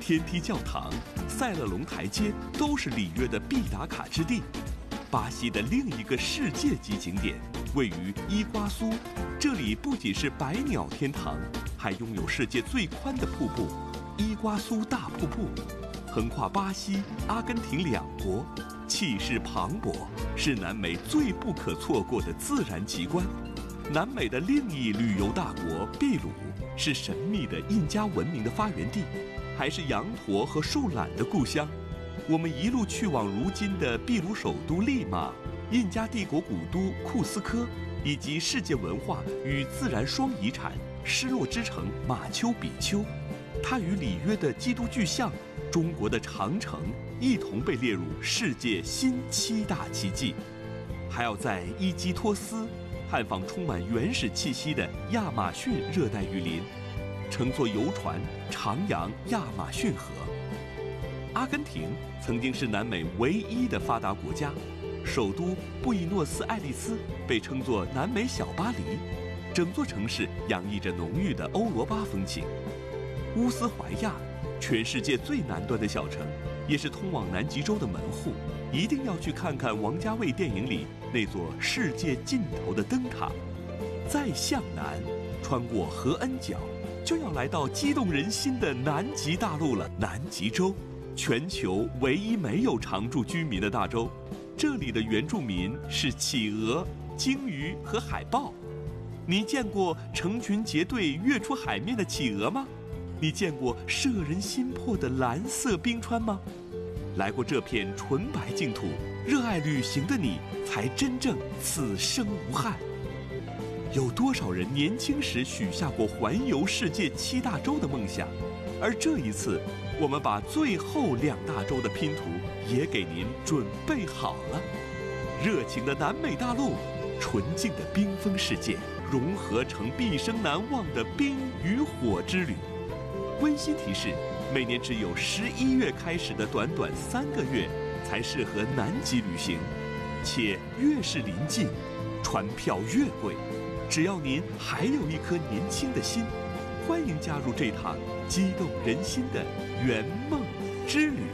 天梯教堂、塞勒隆台阶都是里约的必打卡之地。巴西的另一个世界级景点位于伊瓜苏，这里不仅是百鸟天堂，还拥有世界最宽的瀑布——伊瓜苏大瀑布，横跨巴西、阿根廷两国，气势磅礴，是南美最不可错过的自然奇观。南美的另一旅游大国秘鲁是神秘的印加文明的发源地，还是羊驼和树懒的故乡。我们一路去往如今的秘鲁首都利马、印加帝国古都库斯科，以及世界文化与自然双遗产失落之城马丘比丘。它与里约的基督巨像、中国的长城一同被列入世界新7大奇迹。还要在伊基托斯探访充满原始气息的亚马逊热带雨林，乘坐游船徜徉亚马逊河。阿根廷曾经是南美唯一的发达国家，首都布宜诺斯艾利斯被称作南美小巴黎，整座城市洋溢着浓郁的欧罗巴风情。乌斯怀亚，全世界最南端的小城，也是通往南极洲的门户，一定要去看看王家卫电影里那座世界尽头的灯塔。再向南，穿过合恩角，就要来到激动人心的南极大陆了。南极洲，全球唯一没有常住居民的大洲，这里的原住民是企鹅、鲸鱼和海豹。你见过成群结队跃出海面的企鹅吗？你见过摄人心魄的蓝色冰川吗？来过这片纯白净土，热爱旅行的你才真正此生无憾。有多少人年轻时许下过环游世界7大洲的梦想？而这一次，我们把最后2大洲的拼图也给您准备好了。热情的南美大陆，纯净的冰封世界，融合成毕生难忘的冰与火之旅。温馨提示：每年只有11月开始的短短3个月才适合南极旅行，且越是临近，船票越贵。只要您还有一颗年轻的心，欢迎加入这趟激动人心的圆梦之旅。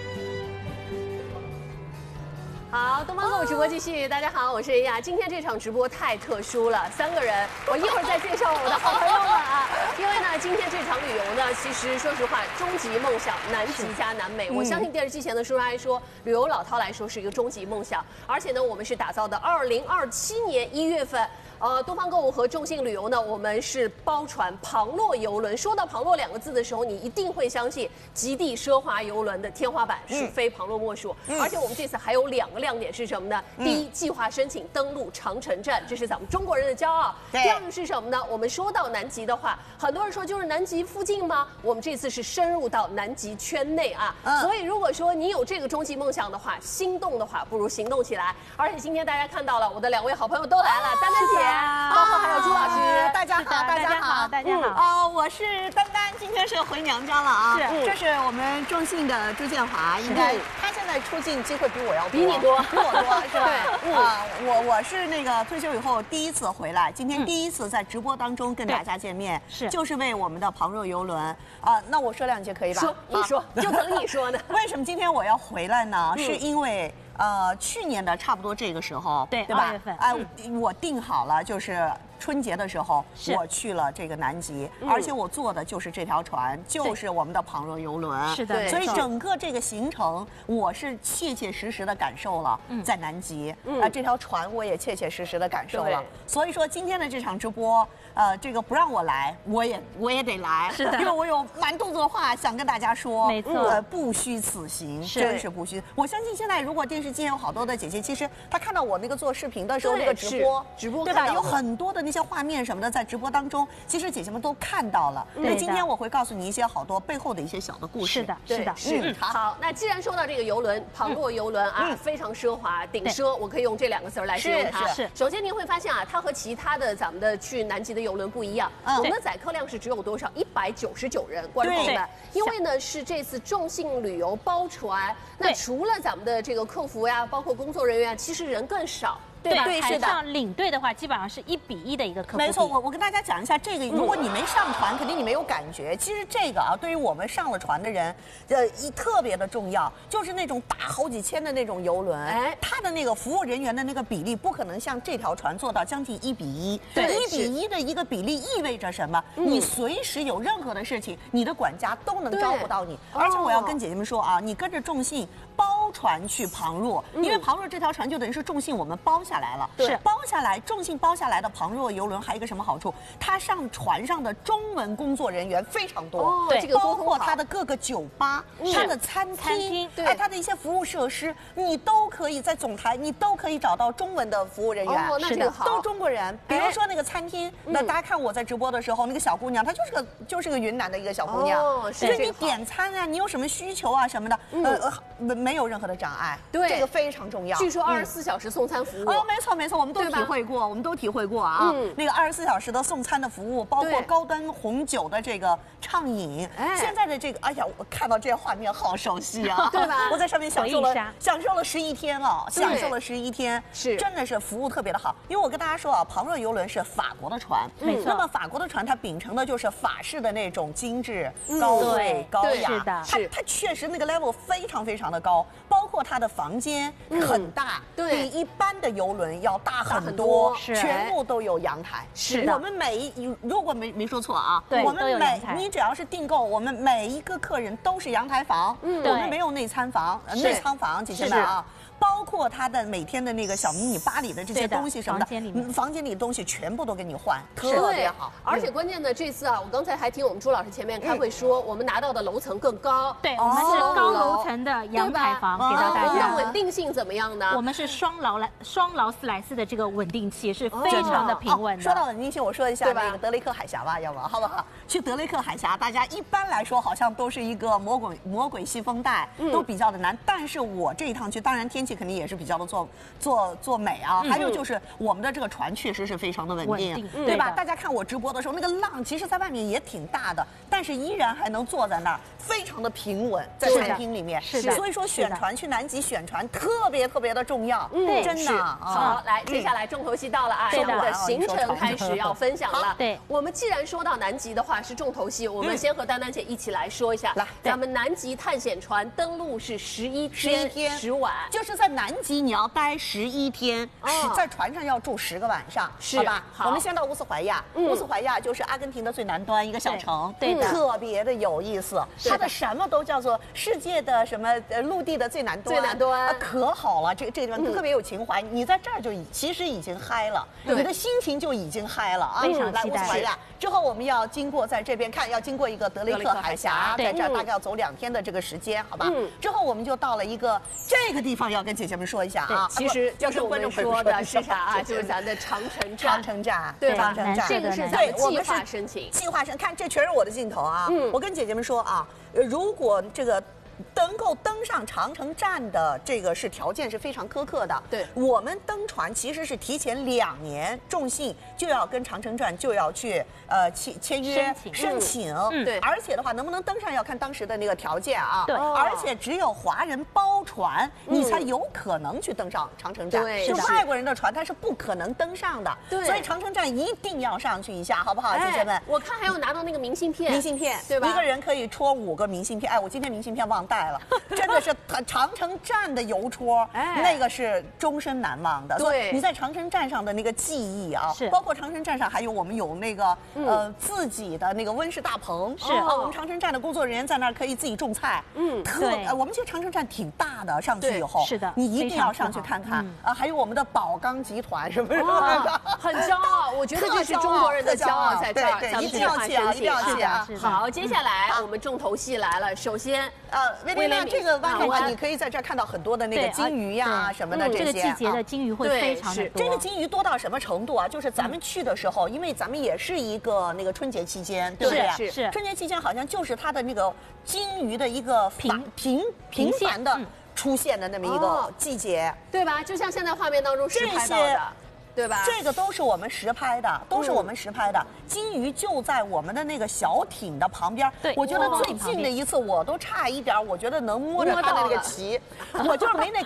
好，东方购物直播继续。大家好，我是叶雅。今天这场直播太特殊了，3个人，我一会儿再介绍我的好朋友们啊。因为呢，今天这场旅游呢，其实说实话，终极梦想南极加南美。我相信电视机前的叔叔阿姨说，旅游老饕来说是一个终极梦想。而且呢，我们是打造的2027年1月份。东方购物和众信旅游呢，我们是包船庞洛游轮。说到庞洛2个字的时候，你一定会相信极地奢华游轮的天花板是非庞洛莫属。而且我们这次还有2个亮点是什么呢？第一，计划申请登陆长城站，这是咱们中国人的骄傲。第二个是什么呢？我们说到南极的话，很多人说就是南极附近吗？我们这次是深入到南极圈内啊。所以如果说你有这个终极梦想的话，心动的话，不如行动起来。而且今天大家看到了，我的2位好朋友都来了，丹丹姐。包括还有朱老师， 大家好，大家好， 大家好。 我是丹丹，今天是回娘家了啊。 是， 这是我们中信的朱建华，应该他现在出境机会比我要多， 比你多， 比我多是吧？我是那个退休以后第一次回来，今天第一次在直播当中跟大家见面， 是， 就是为我们的庞若游轮啊。那我说2句可以吧？ 说，你说，就等你说呢。 为什么今天我要回来呢？是因为。去年的差不多这个时候， 对吧？ 2月份， 我定好了，就是春节的时候，我去了这个南极，而且我坐的就是这条船，就是我们的庞若游轮。 是的， 所以整个这个行程，我是切切实实的感受了在南极。这条船我也切切实实的感受了。所以说今天的这场直播，这个不让我来，我也得来， 是的， 因为我有蛮多的话想跟大家说。 没错， 不虚此行，真是不虚。我相信现在如果电视机有好多的姐姐，其实她看到我那个做视频的时候，那个直播对吧？有很多的那些画面什么的在直播当中，其实姐姐们都看到了。所以今天我会告诉你一些好多背后的一些小的故事。 是的。 好，那既然说到这个游轮，庞洛游轮啊，非常奢华、顶奢，我可以用这2个字来形容它。 是。 首先您会发现啊，它和其他的咱们的去南极的游轮不一样，我们的载客量是只有多少？199人，观众们。因为呢是这次众信旅游包船，那除了咱们的这个客服呀，包括工作人员，其实人更少。 对吧？ 对，是的。 上领队的话，基本上是1比1的一个客户比。 没错，我跟大家讲一下这个，如果你没上船，肯定你没有感觉。其实这个啊，对于我们上了船的人，特别的重要，就是那种大好几千的那种游轮，它的那个服务人员的那个比例不可能像这条船做到将近1比1。 对 ，1比1的一个比例意味着什么？你随时有任何的事情，你的管家都能招呼到你。而且我要跟姐姐们说啊，你跟着众信包船去旁若，因为旁若这条船就等于是众信我们包下来了， 是包下来，众信包下来的旁若游轮还有一个什么好处？它上船上的中文工作人员非常多， 对，这个包括它的各个酒吧、它的餐厅，它的一些服务设施，你都可以在总台，你都可以找到中文的服务人员， 那这个好， 都中国人。比如说那个餐厅，那大家看我在直播的时候，那个小姑娘，她就是个云南的一个小姑娘，所以你点餐啊，你有什么需求啊什么的，没有任何的障碍， 对， 这个非常重要。 据说24小时送餐服务， 没错，我们都体会过，啊。那个24小时的送餐的服务，包括高端红酒的这个畅饮。现在的这个，哎呀，我看到这些画面好熟悉啊， 对吧？ 我在上面享受了11天啊，享受了11天， 是真的是服务特别的好。因为我跟大家说啊，旁若游轮是法国的船， 没错。 那么法国的船它秉承的就是法式的那种精致、高贵、高雅， 是的， 它确实那个 level 非常的高，包括它的房间很大，比一般的游轮要大很多，全部都有阳台。 是的， 我们如果没说错啊， 对， 我们你只要是订购，我们每一个客人都是阳台房，我们没有内舱房，姐姐们啊。包括它的每天的那个小迷你吧里的这些东西什么的，房间里的东西全部都给你换，特别好。 而且关键的这次啊，我刚才还听我们朱老师前面开会说，我们拿到的楼层更高。 对，我们是高楼层的阳台房给到大家。 我们的稳定性怎么样呢？ 我们是双劳斯莱斯的这个稳定器是非常的平稳的。 说到稳定性，我说一下那个德雷克海峡吧，要不好不好？去德雷克海峡，大家一般来说好像都是一个魔鬼细风带，都比较的难。但是我这一趟去，当然天气肯定也是比较的做美啊。还有就是我们的这个船确实是非常的稳定，对吧？大家看我直播的时候，那个浪其实在外面也挺大的，但是依然还能坐在那儿，非常的平稳，在餐厅里面。 是的， 所以说选船去南极选船特别的重要，真的。 好，来，接下来重头戏到了啊，我们的行程开始要分享了。 对， 我们既然说到南极的话是重头戏，我们先和丹丹姐一起来说一下。来，咱们南极探险船登陆是11天10晚， 就是在南极你要待11天，在船上要住10个晚上，好吧？我们先到乌斯怀亚，乌斯怀亚就是阿根廷的最南端一个小城， 对的， 特别的有意思。它的什么都叫做世界的什么陆地的最南端，可好了，这个地方特别有情怀。你在这儿就其实已经嗨了，你的心情就已经嗨了啊！ 非常期待。 乌斯怀亚之后，我们要经过在这边看，要经过一个德雷克海峡，在这儿大概要走2天的这个时间，好吧？之后我们就到了一个这个地方，要跟姐姐们说一下啊。 其实就是我们说的是啥啊？就是咱的长城站，对吧？这个是咱们计划申请， 看这全是我的镜头啊！我跟姐姐们说啊，如果这个能够登上长城站的这个是条件是非常苛刻的。 对， 我们登船其实是提前2年，众信就要跟长城站就要去签约申请。 对， 而且的话，能不能登上要看当时的那个条件啊。 对， 而且只有华人包船，你才有可能去登上长城站。 对， 就外国人的船，它是不可能登上的。 对， 所以长城站一定要上去一下，好不好，姐姐们？ 我看还要拿到那个明信片， 对吧？一个人可以戳5个明信片。哎，我今天明信片忘带了，真的是长城站的邮戳，那个是终身难忘的。 对， 你在长城站上的那个记忆啊，包括长城站上还有我们有那个自己的那个温室大棚，我们长城站的工作人员在那儿可以自己种菜，我们其实长城站挺大的，上去以后是的， 你一定要上去看看啊，还有我们的宝钢集团，是不是？ 很骄傲，我觉得这是中国人的骄傲在这儿， 对，一定要去啊，一定要去啊！ 好，接下来我们重头戏来了，首先威廉这个湾你可以在这儿看到很多的那个金鱼呀什么的这些。 这个季节的金鱼会非常的多。 这个金鱼多到什么程度啊？就是咱们去的时候，因为咱们也是一个那个春节期间，对不对？ 是。 春节期间好像就是它的那个金鱼的一个频繁的出现的那么一个季节， 对吧？就像现在画面当中实拍到的。对吧？ 这个都是我们实拍的，金鱼就在我们的那个小艇的旁边。 对， 我觉得最近的一次，我都差一点，我觉得能摸着它的那个鳍，我就是没那胆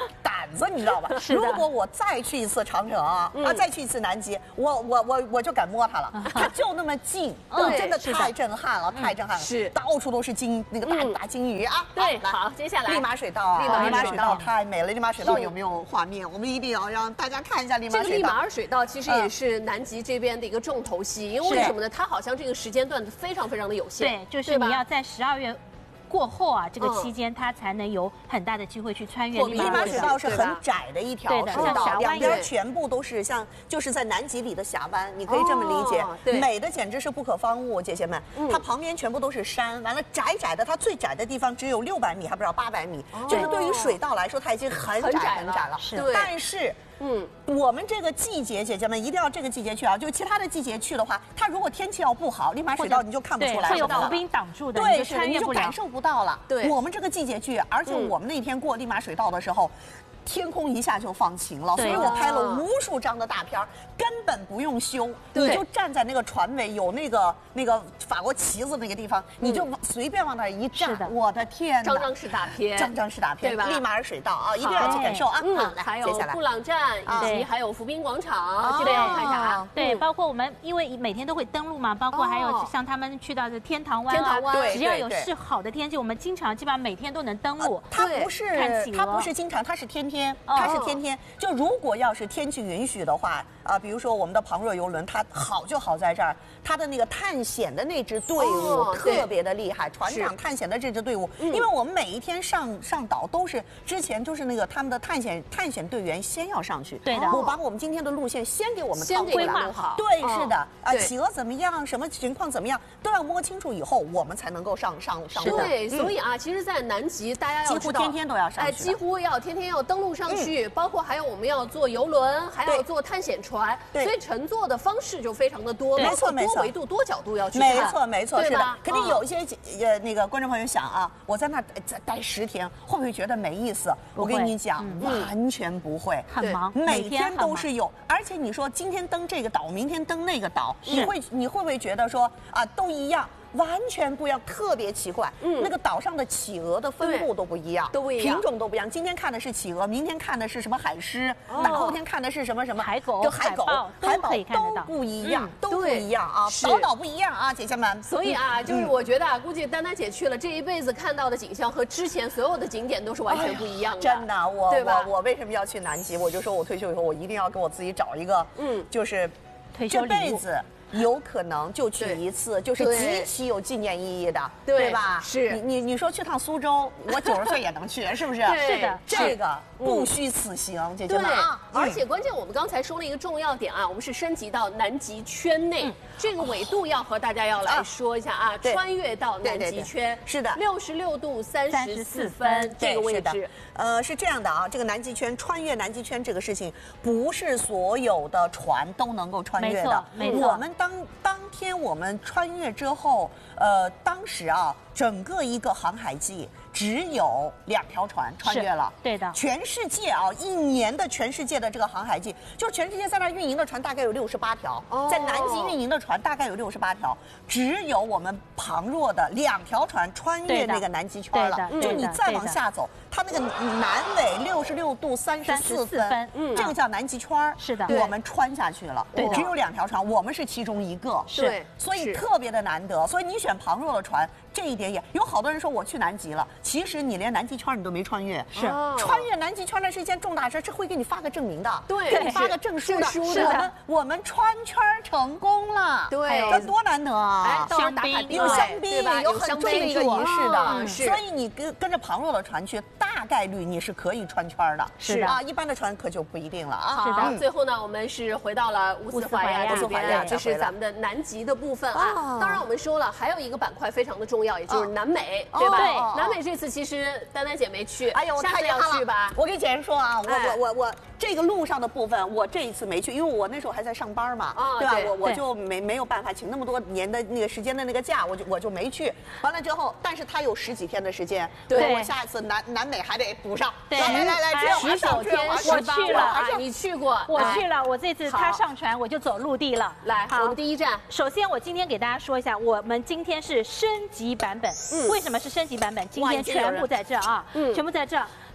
子，你知道吧？如果我再去一次长城啊，再去一次南极，我就敢摸它了，它就那么近，真的太震撼了，太震撼了， 是到处都是那个大金鱼啊。 对，好，接下来利马水道啊，利马水道太美了，利马水道有没有画面？我们一定要让大家看一下利马水道。 这个利马尔水道其实也是南极这边的一个重头戏，因为为什么呢？它好像这个时间段非常非常的有限， 对，就是你要在12月。过后啊，这个期间它才能有很大的机会去穿越利马水道是很窄的一条水道，两边全部都是像就是在南极里的峡湾，你可以这么理解，美的简直是不可方物，姐姐们。它旁边全部都是山，完了窄窄的，它最窄的地方只有600米，还不知道800米，就是对于水道来说，它已经很窄了。 是， 但是。我们这个季节，姐姐们一定要这个季节去啊！就其他的季节去的话，它如果天气要不好，利马水道你就看不出来， 会有浮冰挡住的， 对， 穿越不了， 你就感受不到了。 对， 我们这个季节去，而且我们那天过利马水道的时候。天空一下就放晴了，所以我拍了无数张的大片，根本不用修，你就站在那个船尾有那个法国旗子那个地方，你就随便往那一站，我的天哪， 张是大片， 张是大片， 对吧？ 利马尔水道啊，一定要去感受啊！ 来，还有布朗站，以及还有浮冰广场，记得要看一下啊。 对，包括我们因为每天都会登陆嘛，包括还有像他们去到的天堂湾，只要有是好的天气，我们基本上每天都能登陆。 它不是经常，它是天天。就如果要是天气允许的话啊，比如说我们的庞若游轮，它好就好在这儿，它的那个探险的那支队伍特别的厉害，船长探险的这支队伍，因为我们每一天上岛都是之前就是那个他们的探险队员先要上去， 对的， 我把我们今天的路线先给我们规划好， 对，是的啊，企鹅怎么样，什么情况怎么样，都要摸清楚以后，我们才能够上路。 对，所以啊，其实，在南极大家要几乎天天都要上去， 几乎要天天要登陆上去。包括还有我们要坐游轮，还要坐探险船，所以乘坐的方式就非常的多， 没错， 多维度、多角度要去看， 没错，是的。肯定有一些那个观众朋友想啊，我在那待10天，会不会觉得没意思？我跟你讲，完全不会， 很忙， 每天都是有。而且你说今天登这个岛，明天登那个岛，你会不会觉得说啊都一样？完全不一样，特别奇怪。那个岛上的企鹅的分布都不一样，品种都不一样。今天看的是企鹅，明天看的是什么海狮，大后天看的是什么海狗， 海豹都不一样，都不一样啊，岛不一样啊，姐姐们。 所以啊，就是我觉得啊，估计丹丹姐去了，这一辈子看到的景象和之前所有的景点都是完全不一样的。 真的，我为什么要去南极？我就说我退休以后，我一定要给我自己找一个，就是这辈子。有可能就去一次，就是极其有纪念意义的，对吧？ 是你说去趟苏州，我90岁也能去，是不是？ 是的，这个不虚此行，姐姐们啊！ 而且关键我们刚才说了一个重要点啊，我们是升级到南极圈内，这个纬度要和大家要来说一下啊，穿越到南极圈， 是的 ，66度34分这个位置。 是这样的啊，这个南极圈穿越南极圈这个事情，不是所有的船都能够穿越的。 没错。 我们当天我们穿越之后，当时啊，整个一个航海季只有2条船穿越了。 对的。 全世界啊，1年的全世界的这个航海季，就是全世界在那运营的船大概有68条，在南极运营的船大概有68条，只有我们庞若的2条船穿越那个南极圈了。就你再往下走，它那个南纬66度34分，这个叫南极圈。 是的， 我们穿下去了。对，只有2条船，我们是其中一个。 是， 所以特别的难得。所以你选庞若的船，这一点也有好多人说我去南极了，其实你连南极圈你都没穿越。 是， 穿越南极圈那是一件重大事，这会给你发个证明的， 对， 给你发个证书的。是的，我们穿圈成功了。 对， 这多难得啊！ 香槟有香槟，有很重的一个仪式的。 所以你跟着庞若的船去，大概率你是可以穿圈的。 是啊，一般的船可就不一定了啊。 好，最后呢，我们是回到了乌斯怀亚这边，这是咱们的南极的部分啊。当然我们说了，还有一个板块非常的重要，也就是南美，对吧？南美这次其实丹丹姐没去， 哎呦， 下次要去吧？ 我跟姐姐说啊，我这个路上的部分，我这一次没去，因为我那时候还在上班嘛，对吧？我就没有办法请那么多年的那个时间的那个假，我就没去。完了之后，但是他有10几天的时间，我下一次南美还得补上。 对， 来 ，19天我去了， 你去过？ 我去了，我这次他上船，我就走陆地了。 来，我们第一站， 首先我今天给大家说一下，我们今天是升级版本。为什么是升级版本？今天全部在这啊，全部在这。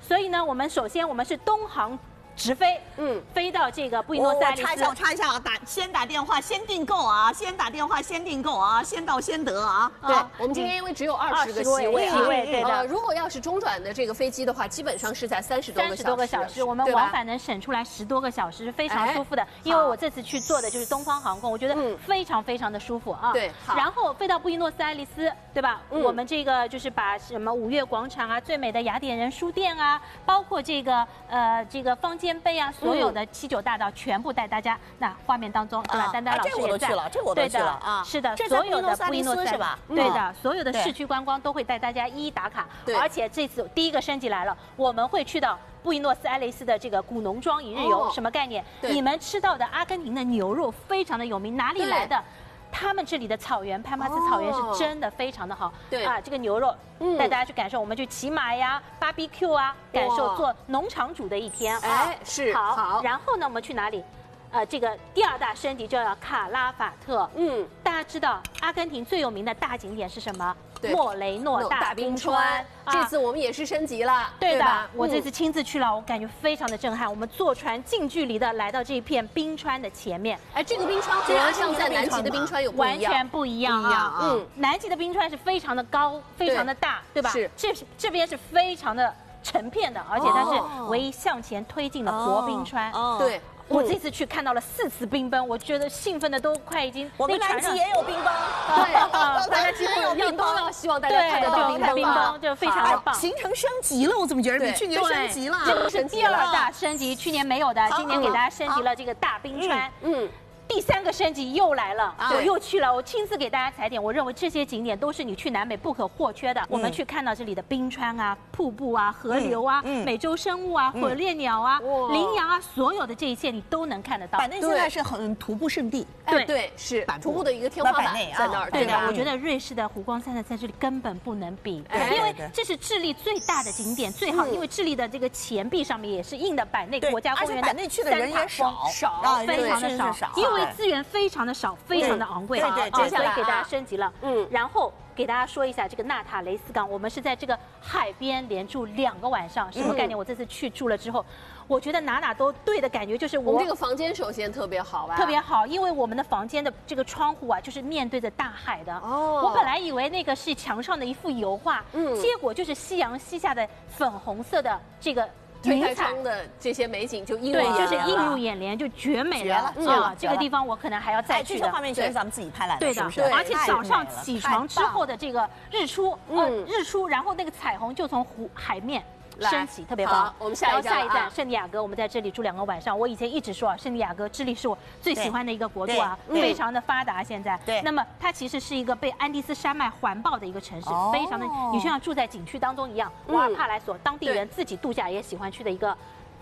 所以呢，我们首先我们是东航直飞，飞到这个布宜诺斯艾利斯。 我插一下啊，先打电话先订购啊，先打电话先订购啊，先到先得啊。 对，我们今天因为只有20个席位啊， 对的。 如果要是中转的这个飞机的话，基本上是在30多个小时， 我们往返能省出来10多个小时，非常舒服的。因为我这次去坐的就是东方航空，我觉得非常非常的舒服啊。 对， 然后飞到布宜诺斯艾利斯，对吧？我们这个就是把什么5月广场啊、最美的雅典人书店啊，包括这个方尖碑啊，所有的7、9大道全部带大家。那画面当中，对吧？丹丹老师也在， 这我都去了啊。 是的，所有的布宜诺斯是吧？ 对的，所有的市区观光都会带大家一一打卡。而且这次第一个升级来了，我们会去到布宜诺斯艾利斯的这个古农庄一日游。什么概念？你们吃到的阿根廷的牛肉非常的有名，哪里来的？他们这里的草原，潘帕斯草原是真的非常的好。对啊，这个牛肉带大家去感受，我们去骑马呀、BBQ 啊，感受做农场主的一天。 哎，是好。然后呢，我们去哪里？这个第2大升级就要卡拉法特。大家知道阿根廷最有名的大景点是什么？莫雷诺大冰川。 这次我们也是升级了， 对的。我这次亲自去了，我感觉非常的震撼。我们坐船近距离的来到这片冰川的前面。 哎，这个冰川和像在南极的冰川有完全不一样啊。南极的冰川是非常的高，非常的大，对吧？是。这边是非常的成片的，而且它是唯一向前推进的活冰川。 对。 我这次去看到了4次冰崩，我觉得兴奋的都快已经。 我们南极也有冰崩， 对，大家几乎都要希望大家看得到冰崩，就非常的棒。 行程升级了，我怎么觉得比去年升级了？ 这是第2大升级，去年没有的，今年给大家升级了这个大冰川。第3个升级又来了，我又去了，我亲自给大家踩点。我认为这些景点都是你去南美不可或缺的。我们去看到这里的冰川啊、瀑布啊、河流啊、美洲生物啊、火烈鸟啊、羚羊啊，所有的这一切你都能看得到。 反正现在是很徒步圣地， 对，是徒步的一个天花板在那儿。 对的，我觉得瑞士的湖光山在这里根本不能比，因为这是智利最大的景点，最好，因为智利的这个钱币上面也是印的百内国家公园的， 百内去的人也少， 非常的少，因为资源非常的少，非常的昂贵。 对， 接下来给大家升级了，然后给大家说一下这个纳塔雷斯港，我们是在这个海边连住2个晚上，什么概念？我这次去住了之后，我觉得哪都对的感觉，就是我们这个房间首先特别好吧， 特别好，因为我们的房间的这个窗户啊，就是面对着大海的。我本来以为那个是墙上的一幅油画，结果就是夕阳西下的粉红色的这个。 推开窗的这些美景就映入眼帘， 对，就是映入眼帘，就绝美了。这个地方我可能还要再去的。 这画面全是咱们自己拍来的， 对的。而且早上起床之后的这个日出，然后那个彩虹就从海面升起，特别棒。 我们下一站圣地亚哥，我们在这里住2个晚上。我以前一直说啊，圣地亚哥智利是我最喜欢的一个国度啊，非常的发达。现在，那么它其实是一个被安第斯山脉环抱的一个城市，非常的，你就像住在景区当中一样。瓦尔帕莱索当地人自己度假也喜欢去的一个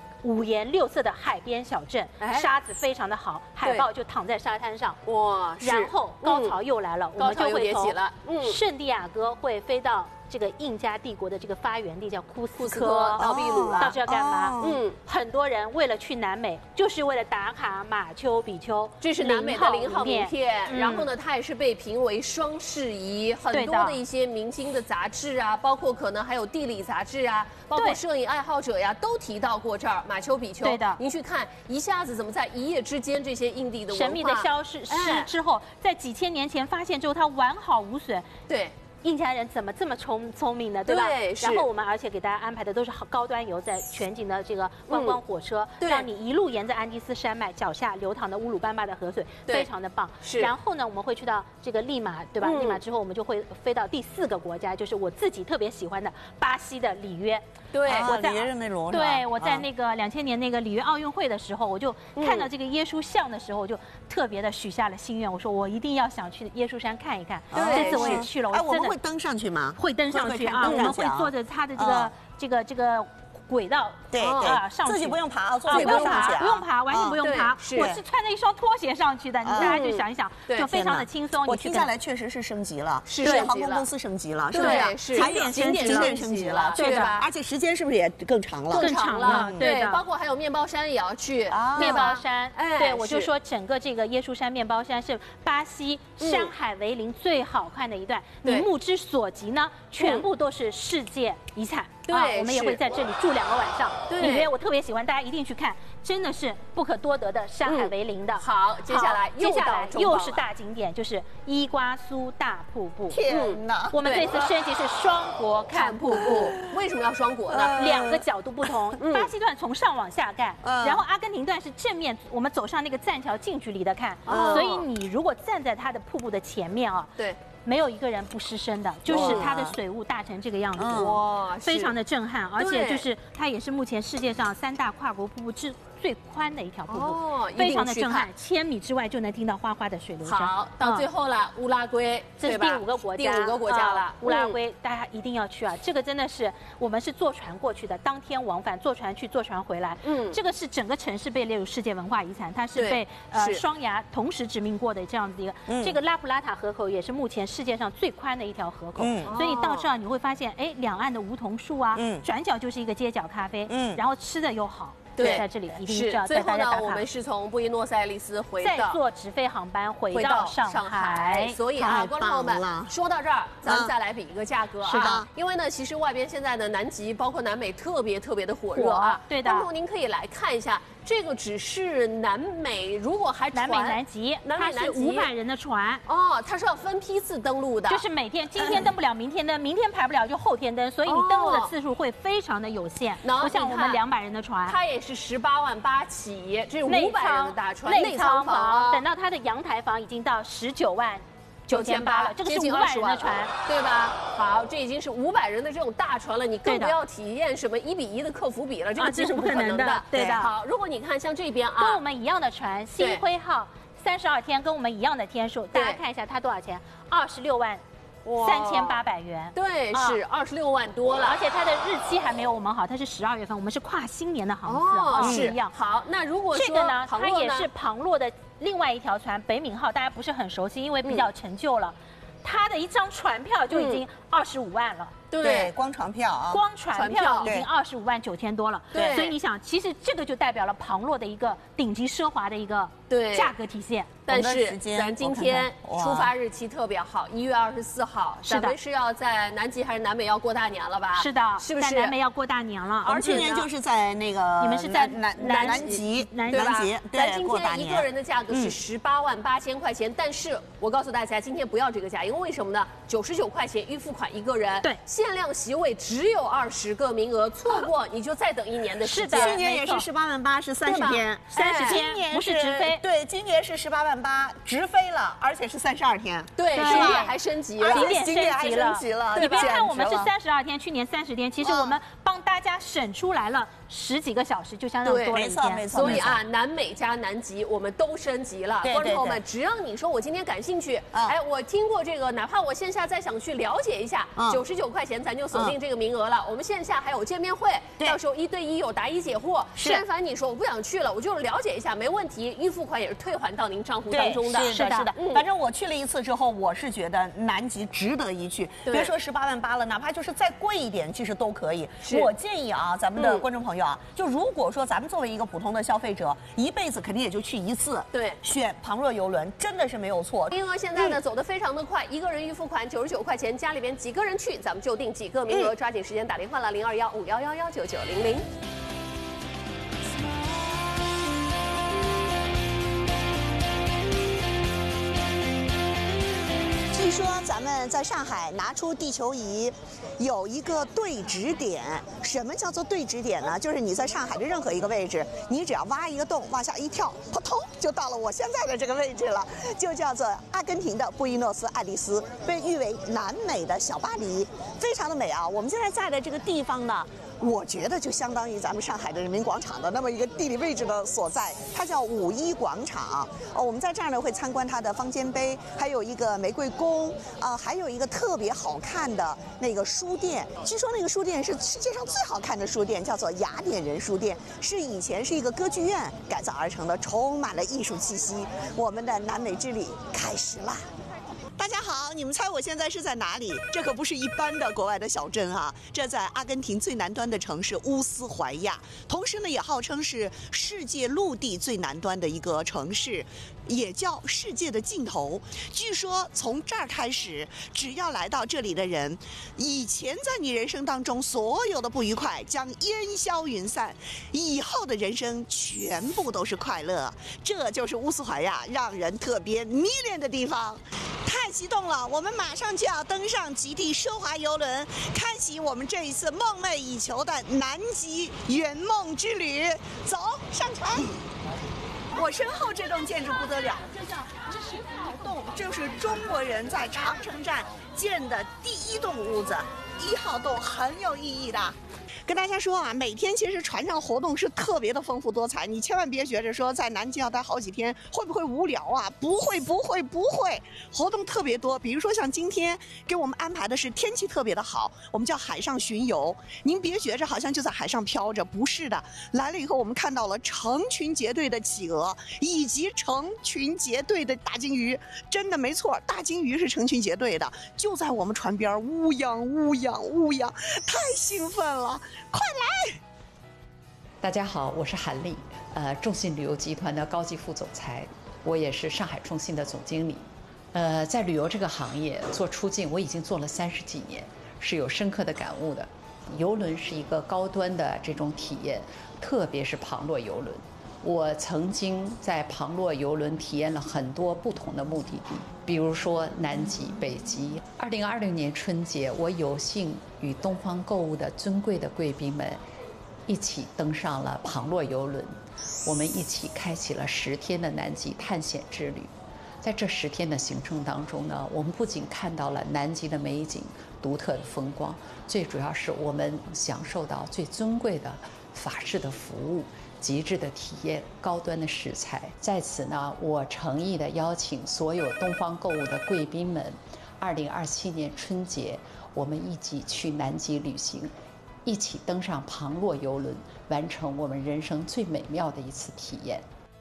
5颜6色的海边小镇，沙子非常的好，海豹就躺在沙滩上。哇！然后高潮又来了，我们就会从圣地亚哥会飞到这个印加帝国的这个发源地叫库斯科， 到秘鲁了。 到这要干嘛？很多人为了去南美，就是为了打卡马丘比丘。 这是南美的0号名片。然后呢，它也是被评为双适宜，很多的一些明星的杂志啊，包括可能还有地理杂志啊，包括摄影爱好者呀，都提到过这儿马丘比丘。 对的， 您去看，一下子怎么在一夜之间，这些印地的文化神秘的消失之后，在几千年前发现之后，它完好无损。 对。 印加人怎么这么聪明呢？对吧？ 对， 然后我们而且给大家安排的都是高端游，在全景的这个观光火车，让你一路沿着安第斯山脉脚下流淌的乌鲁班巴的河水，非常的棒。是。然后呢，我们会去到这个利马，对吧？利马之后，我们就会飞到第4个国家，就是我自己特别喜欢的巴西的里约。 对， 我在我在那个2000年那个里约奥运会的时候，我就看到这个耶稣像的时候，我就特别的许下了心愿，我说我一定要想去耶稣山看一看。这次我也去了， 我真的。会登上去吗？ 会登上去啊！我们会坐着它的这个轨道， 对上去自己不用爬， 不用爬，完全不用爬。我是穿着一双拖鞋上去的，大家就想一想，就非常的轻松。 我听下来确实是升级了， 是航空公司升级了，是不是？景点升级了，对吧？而且时间是不是也更长了？ 更长了，对，包括还有面包山也要去。 面包山，对，我就说整个这个耶稣山面包山是巴西山海为邻最好看的一段，你目之所及呢，全部都是世界遗产。 对， 我们也会在这里住2个晚上。 对， 里面我特别喜欢，大家一定去看，真的是不可多得的山海为邻的。 好，接下来又是大景点，就是伊瓜苏大瀑布。 天哪！ 我们这次升级是双国看瀑布。 为什么要双国呢 ？2个角度不同，巴西段从上往下看，然后阿根廷段是正面，我们走上那个栈桥近距离的看，所以你如果站在它的瀑布的前面啊， 对。 没有一个人不失身的，就是它的水雾大成这个样子，哇，非常的震撼，而且就是它也是目前世界上3大跨国瀑布最宽的一条瀑布，非常的震撼，1000米之外就能听到哗哗的水流声。 好，到最后了，乌拉圭， 这是第5个国家， 第5个国家了。 乌拉圭大家一定要去啊！这个真的是我们是坐船过去的，当天往返，坐船去，坐船回来。这个是整个城市被列入世界文化遗产，它是被双崖同时殖民过的这样子一个。这个拉普拉塔河口也是目前世界上最宽的一条河口，所以你到这儿你会发现，哎，两岸的梧桐树啊，转角就是一个街角咖啡，然后吃的又好。对，在这里一定是要带大家打卡。 最后呢，我们是从布宜诺斯艾利斯再坐直飞航班回到上海。 所以啊，观众朋友们，说到这儿，咱们再来比一个价格啊。 是的， 因为呢，其实外边现在的南极包括南美特别的火热啊。 对的。 观众您可以来看一下，这个只是南美，如果还南美南极，它是500人的船哦，它是要分批次登陆的， 就是每天今天登不了，明天登，明天排不了就后天登，所以你登陆的次数会非常的有限，不像我们200人的船， 它也是18.8万起，这是500人的大船， 内舱房，等到它的阳台房已经到19.98万了，这个是500人的船， 对吧？好，这已经是500人的这种大船了，你更不要体验什么1:1的客服比了，这个这是不可能的， 对的。 好，如果你看像这边啊， 跟我们一样的船，星辉号32天，跟我们一样的天数，大家看一下它多少钱？26.38万。 对，是26万多了， 而且它的日期还没有我们好，它是12月份，我们是跨新年的航次，是一样。 好，那如果说这个呢，它也是庞洛的另外一条船北闵号，大家不是很熟悉，因为比较陈旧了，它的一张船票就已经25万了。 对，光船票啊， 光船票已经25万9千多了。 对， 所以你想，其实这个就代表了庞洛的一个顶级奢华的一个价格体现。 但是咱今天出发日期特别好，1月24号，咱们是要在南极还是南美要过大年了吧？ 是的， 是不是？ 在南美要过大年了， 而今年就是在那个你们是在南极， 对吧？咱今天一个人的价格是18.8万块钱，但是我告诉大家，今天不要这个价，因为为什么呢？99块钱预付款一个人， 对， 限量席位只有20个名额，错过你就再等1年的时间。 去年也是18.8万，是30天 ，30天， 今年不是直飞。 对，今年是18.8万，直飞了，而且是32天。 对，景点还升级了， 景点还升级了。你别看我们是32天，去年30天，其实我们帮大家省出来了10几个小时，就相当于多了一天。 没错。 所以啊，南美加南极我们都升级了。观众朋友们，只要你说我今天感兴趣，哎，我听过这个，哪怕我线下再想去了解一下，99块钱咱就锁定这个名额了。我们线下还有见面会，到时候1对1有答疑解惑。但凡你说我不想去了，我就是了解一下，没问题，预付款也是退还到您账户当中的。 是的。反正我去了1次之后，我是觉得南极值得一去。别说18.8万了，哪怕就是再贵一点，其实都可以。我建议啊，咱们的观众朋友啊，就如果说咱们作为一个普通的消费者，一辈子肯定也就去1次。 对， 选庞若游轮真的是没有错。 名额现在呢走得非常的快，一个人预付款99块钱，家里边几个人去，咱们就定几个名额，抓紧时间打电话了021511199900。 据说咱们在上海拿出地球仪，有一个对指点。什么叫做对指点呢？就是你在上海的任何一个位置，你只要挖一个洞，往下一跳，扑通就到了我现在的这个位置了，就叫做阿根廷的布宜诺斯艾利斯，被誉为南美的小巴黎，非常的美啊。我们现在在的这个地方呢，我觉得就相当于咱们上海的人民广场的那么一个地理位置的所在，它叫5·1广场。我们在这儿呢会参观它的方尖碑，还有一个玫瑰宫，还有一个特别好看的那个书店。据说那个书店是世界上最好看的书店，叫做雅典人书店，是以前是一个歌剧院改造而成的，充满了艺术气息。我们的南美之旅开始啦！ 大家好，你们猜我现在是在哪里？这可不是一般的国外的小镇啊，这在阿根廷最南端的城市乌斯怀亚，同时呢也号称是世界陆地最南端的一个城市，也叫世界的尽头。据说从这儿开始，只要来到这里的人，以前在你人生当中所有的不愉快将烟消云散，以后的人生全部都是快乐。这就是乌斯怀亚让人特别迷恋的地方。太激动了，我们马上就要登上极地奢华游轮，开启我们这一次梦寐以求的南极圆梦之旅。走，上船。我身后这栋建筑不得了，这叫1号洞，就是中国人在长城站建的第1栋屋子。1号洞很有意义的。跟大家说啊，每天其实船上活动是特别的丰富多彩，你千万别觉着说在南极要待好几天会不会无聊啊？不会，活动特别多。比如说像今天给我们安排的是天气特别的好，我们叫海上巡游。您别觉着好像就在海上飘着，不是的。来了以后，我们看到了成群结队的企鹅，以及成群结队的大鲸鱼。真的没错，大鲸鱼是成群结队的，就在我们船边乌泱，太兴奋了。快来！ 大家好，我是韩丽，众信旅游集团的高级副总裁，我也是上海中信的总经理。在旅游这个行业做出境，我已经做了30几年，是有深刻的感悟的。游轮是一个高端的这种体验，特别是庞洛游轮。我曾经在庞洛游轮体验了很多不同的目的地，比如说南极、北极。2020年春节，我有幸与东方购物的尊贵的贵宾们一起登上了庞洛游轮，我们一起开启了10天的南极探险之旅。在这10天的行程当中呢，我们不仅看到了南极的美景、独特的风光，最主要是我们享受到最尊贵的法式的服务。极致的体验，高端的食材。在此呢，我诚意的邀请所有东方购物的贵宾们，2027年春节，我们一起去南极旅行，一起登上庞洛游轮，完成我们人生最美妙的一次体验。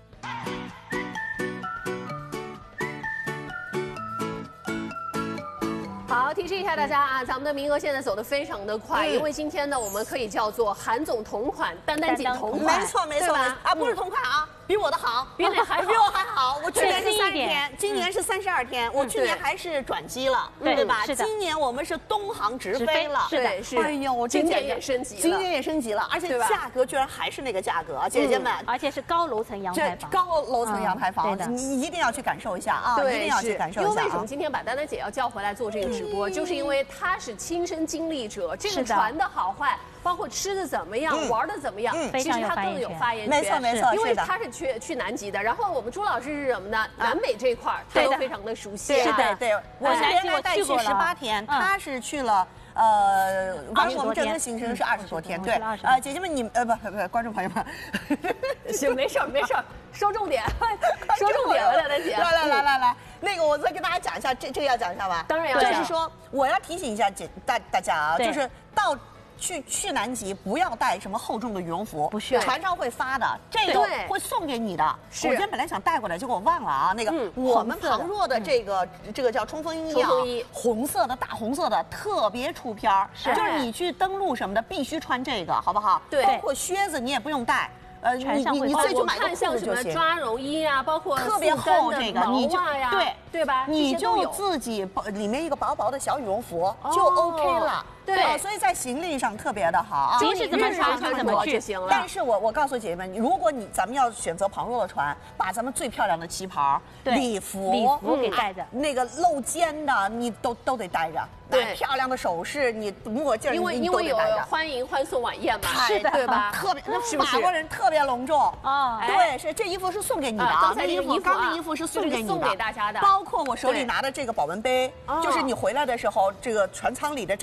好，提示一下大家啊，咱们的名额现在走得非常的快，因为今天呢，我们可以叫做韩总同款、丹丹姐同款， 没错啊，不是同款啊，比我的好， 比你还好， 比我还好。我去年是30天，今年是32天，我去年还是转机了，对吧？今年我们是东航直飞了， 是的，是。 哎呦，我景点也升级了， 景点也升级了，而且价格居然还是那个价格，姐姐们， 而且是高楼层阳台房， 高楼层阳台房，你一定要去感受一下啊，一定要去感受一下。 因为为什么今天把丹丹姐要叫回来做这个直播，就是因为她是亲身经历者，这个船的好坏，包括吃的怎么样，玩的怎么样，其实她更有发言权。 没错， 因为她是去南极的，然后我们朱老师是什么呢？南北这块她都非常的熟悉。 对，我是连来带去18天，她是去了。反正我们整个行程是20多天，对。姐姐们，你不，观众朋友们， 行，没事，说重点，说重点了，丹丹姐。 来，那个我再跟大家讲一下，这个要讲一下吧？ 当然要讲。 就是说，我要提醒一下大家啊，就是到。去南极不要带什么厚重的羽绒服， 不是船上会发的，这个会送给你的。我今天本来想带过来，结果我忘了啊。那个我们庞洛的这个叫冲锋衣啊，红色的大红色的特别出片儿，就是你去登陆什么的必须穿这个，好不好？ 对， 包括靴子你也不用带。你自己去买个裤子就行。 抓绒衣啊，包括特别厚这个，你就对吧？ 你就自己里面一个薄薄的小羽绒服就 OK 了。 对， 所以在行李上特别的好啊。 即使怎么穿怎么去就行了。 但是我告诉姐姐们，如果咱们要选择庞洛的船，把咱们最漂亮的旗袍、礼服给带着， 那个露肩的你都得带着。对，漂亮的首饰，你墨镜， 因为有欢迎欢送晚宴嘛， 是的， 对吧？ 特别，那法国人特别隆重哦。 对，是这衣服是送给你的， 刚才刚衣服是送给你的， 送给大家的。 包括我手里拿的这个保温杯，就是你回来的时候，这个船舱里的这一套东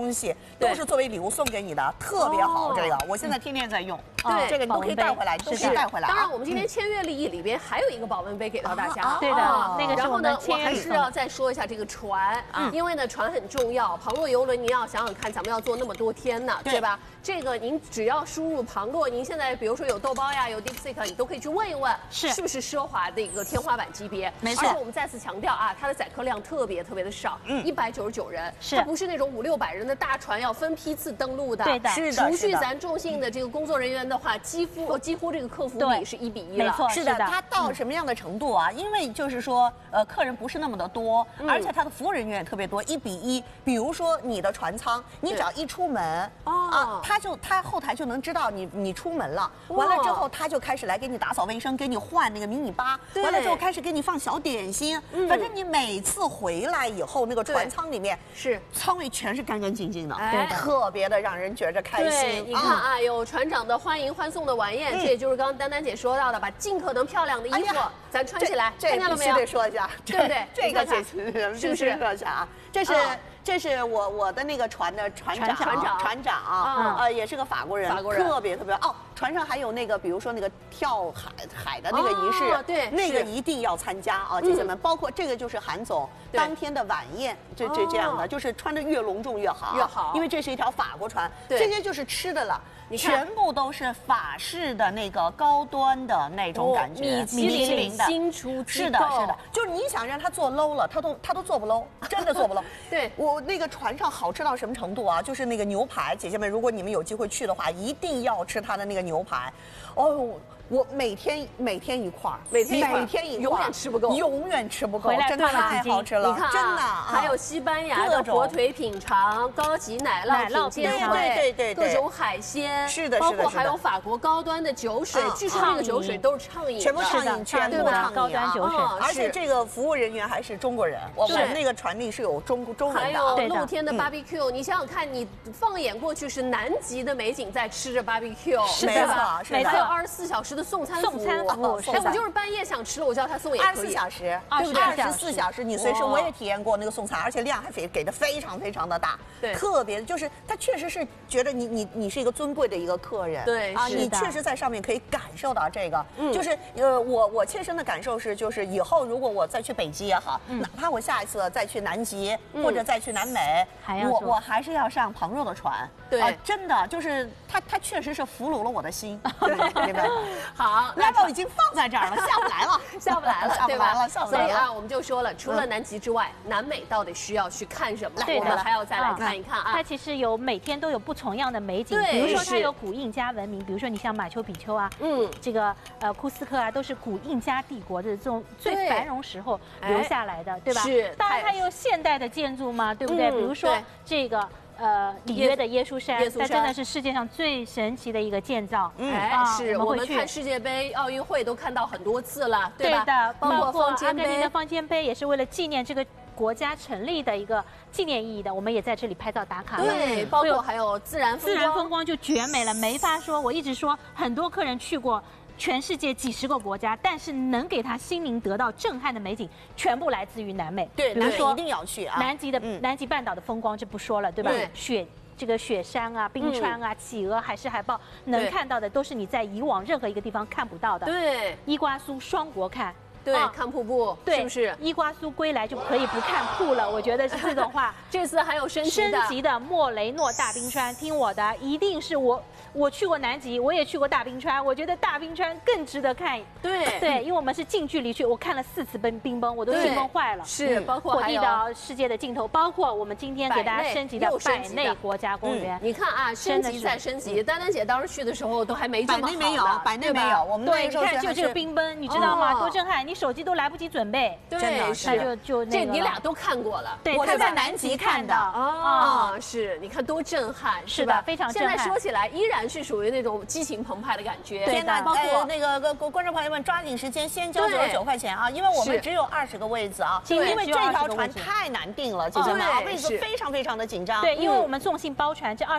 东西都是作为礼物送给你的，特别好。这个我现在天天在用， 对， 这个你都可以带回来，都可以带回来。 当然，我们今天签约利益里边还有一个保温杯给到大家， 对的，那个是我们我还是要再说一下这个船，因为呢船很重要，庞洛游轮你要想想看，咱们要坐那么多天呢，对吧？这个您只要输入庞洛，您现在比如说有豆包呀，有 DeepSeek， 你都可以去问一问，是不是奢华的一个天花板级别？ 没错。 而且我们再次强调啊，它的载客量特别的少，199人，它不是那种500-600人的大船要分批次登陆的， 对的， 是的。 除去咱重信的这个工作人员的话，几乎这个客服比是1比1了， 没错， 是的。它到什么样的程度啊？因为就是说，客人不是那么的多，而且它的服务人员也特别多，1比1。比如说你的船舱，你只要一出门他后台就能知道你出门了，完了之后他就开始来给你打扫卫生，给你换那个迷你巴，完了之后开始给你放小点心，反正你每次回来以后，那个船舱里面是舱位全是干干净净的，特别的让人觉着开心。 你看啊，有船长的欢迎欢送的晚宴，这也就是刚刚丹丹姐说到的，把尽可能漂亮的衣服咱穿起来，看见了没有？ 得说一下， 对不对？ 这个是不是说一下啊？这是我的那个船的船长啊，也是个法国人，特别哦，船上还有那个，比如说那个跳海的那个仪式， 对， 那个一定要参加啊，姐姐们，包括这个就是韩总当天的晚宴，这样的，就是穿的越隆重越好，因为这是一条法国船，这些就是吃的了。全部都是法式的那个高端的那种感觉， 米其林的新出机构， 是的，就是你想让他做 low 了，他都做不 low， 真的做不 low。 对， 我那个船上好吃到什么程度啊？就是那个牛排，姐姐们，如果你们有机会去的话，一定要吃他的那个牛排。哦，我每天一块儿， 永远吃不够， 真的太好吃了。 你看， 真的， 还有西班牙的火腿品尝，高级奶酪品鉴会， 对， 各种海鲜， 是的， 包括还有法国高端的酒水，据说这个酒水都是畅饮， 全部畅饮， 高端酒水， 而且这个服务人员还是中国人，我们那个船里是有中文的。 还有露天的 barbecue， 你想想看，你放眼过去是南极的美景，在吃着 barbecue， 没错， 还有24小时的送餐服务，哎，我就是半夜想吃了，我叫他送也可以。 24小时， 对不对 ？24小时，你随时我也体验过那个送餐，而且量还给的非常的大， 对， 特别就是他确实是觉得你是一个尊贵的一个客人， 对啊，你确实在上面可以感受到这个，就是我切身的感受是，就是以后如果我再去北极也好，哪怕我下一次再去南极或者再去南美，我还是要上庞若的船， 对， 真的就是他确实是俘虏了我的心，对不对？ 好， 那都已经放在这儿了，下不来了， 对吧？ 下不来了。 所以啊，我们就说了，除了南极之外，南美到底需要去看什么？我们还要再来看一看啊。 它其实每天都有不同样的美景，比如说它有古印加文明，比如说你像马丘比丘啊，这个库斯科啊，都是古印加帝国的这种最繁荣时候留下来的，对吧？ 是。 当然它有现代的建筑嘛，对不对？比如说这个。里约的耶稣山，它真的是世界上最神奇的一个建造。 是我们看世界杯、奥运会都看到很多次了， 对吧？对的，包括阿根廷的方尖碑也是为了纪念这个国家成立的一个纪念意义的，我们也在这里拍照打卡。 对，包括还有自然风光就绝美了，没法说。我一直说，很多客人去过全世界几十个国家，但是能给他心灵得到震撼的美景，全部来自于南美。 对，比如说一定要去啊。 南极半岛的风光就不说了，对吧？雪山啊、冰川啊、企鹅、海狮、海豹，能看到的都是你在以往任何一个地方看不到的。 对， 伊瓜苏双国看。 对，看瀑布，是不是？ 伊瓜苏归来就可以不看瀑了，我觉得是这种话。 这次还有升级的莫雷诺大冰川，听我的，一定是我去过南极，我也去过大冰川，我觉得大冰川更值得看。对，因为我们是近距离去，我看了4次冰崩，我都兴奋坏了。 是，包括火地岛世界的尽头，包括我们今天给大家升级的百内国家公园。 你看啊，升级再升级。丹丹姐当时去的时候都还没这么好， 百内没有，我们对，你看就这个冰崩，你知道吗？多震撼！你手机都来不及准备。 对， 是就这你俩都看过了。 对， 我是在南极看的。 是，你看多震撼， 是吧？非常震撼。 现在说起来依然是属于那种激情澎湃的感觉。 对的，包括那个观众朋友们抓紧时间先交99块钱啊，因为我们只有20个位子啊，因为这条船太难订了，姐姐们啊，位子非常的紧张。 对，因为我们重信包船，这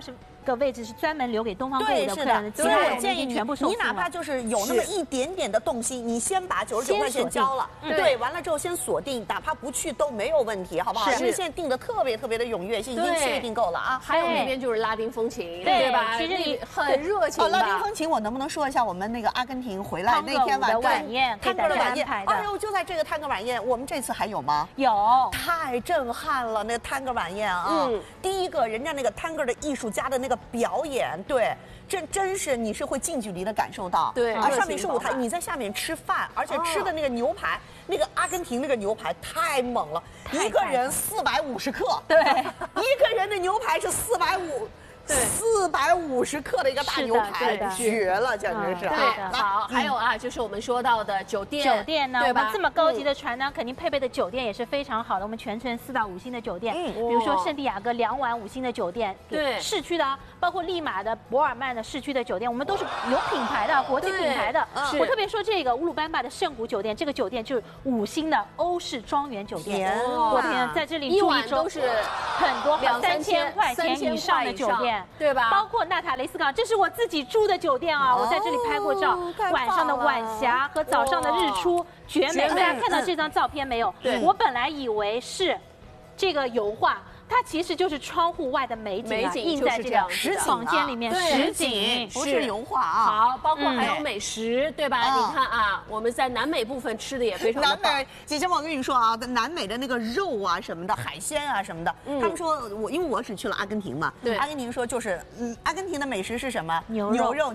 个位置是专门留给东方购物的客人的， 所以我建议全部售罄。 你哪怕就是有那么一点点的动心，你先把99块钱交了，对，完了之后先锁定，哪怕不去都没有问题，好不好？因为现在订的特别的踊跃，已经确定够了啊。 还有那边就是拉丁风情，对吧？ 其实你很热情。 拉丁风情，我能不能说一下我们那个阿根廷回来那天晚宴， 探戈的晚宴？哎呦，就在这个探戈晚宴，我们这次还有吗？ 有， 太震撼了，那个探戈晚宴啊！第一个，人家那个探戈的艺术家的那个表演，对。真是你是会近距离的感受到， 对， 上面是舞台，你在下面吃饭，而且吃的那个牛排，那个阿根廷那个牛排太猛了，一个人450克， 对， 一个人的牛排是450克的一个大牛排，绝了，简直是。 对，好，还有啊，就是我们说到的酒店呢，我们这么高级的船呢，肯定配备的酒店也是非常好的。我们全程4到5星的酒店，比如说圣地亚哥2晚5星的酒店， 对， 市区的啊，包括利马的、博尔曼的市区的酒店，我们都是有品牌的，国际品牌的。我特别说这个乌鲁班巴的圣谷酒店，这个酒店就是5星的欧式庄园酒店。我天，在这里住一周都是很多3000块钱以上的酒店。 对吧？ 包括纳塔雷斯港，这是我自己住的酒店啊，我在这里拍过照，晚上的晚霞和早上的日出绝美。大家看到这张照片没有？我本来以为是这个油画。它其实就是窗户外的美景，印在这个房间里面，实景不是油画啊。 好，包括还有美食，对吧？你看啊，我们在南美部分吃的也非常的棒。 南美，姐姐，我跟你说啊，南美的那个肉啊什么的，海鲜啊什么的，他们说因为我只去了阿根廷嘛，对，阿根廷说就是阿根廷的美食是什么？牛肉，特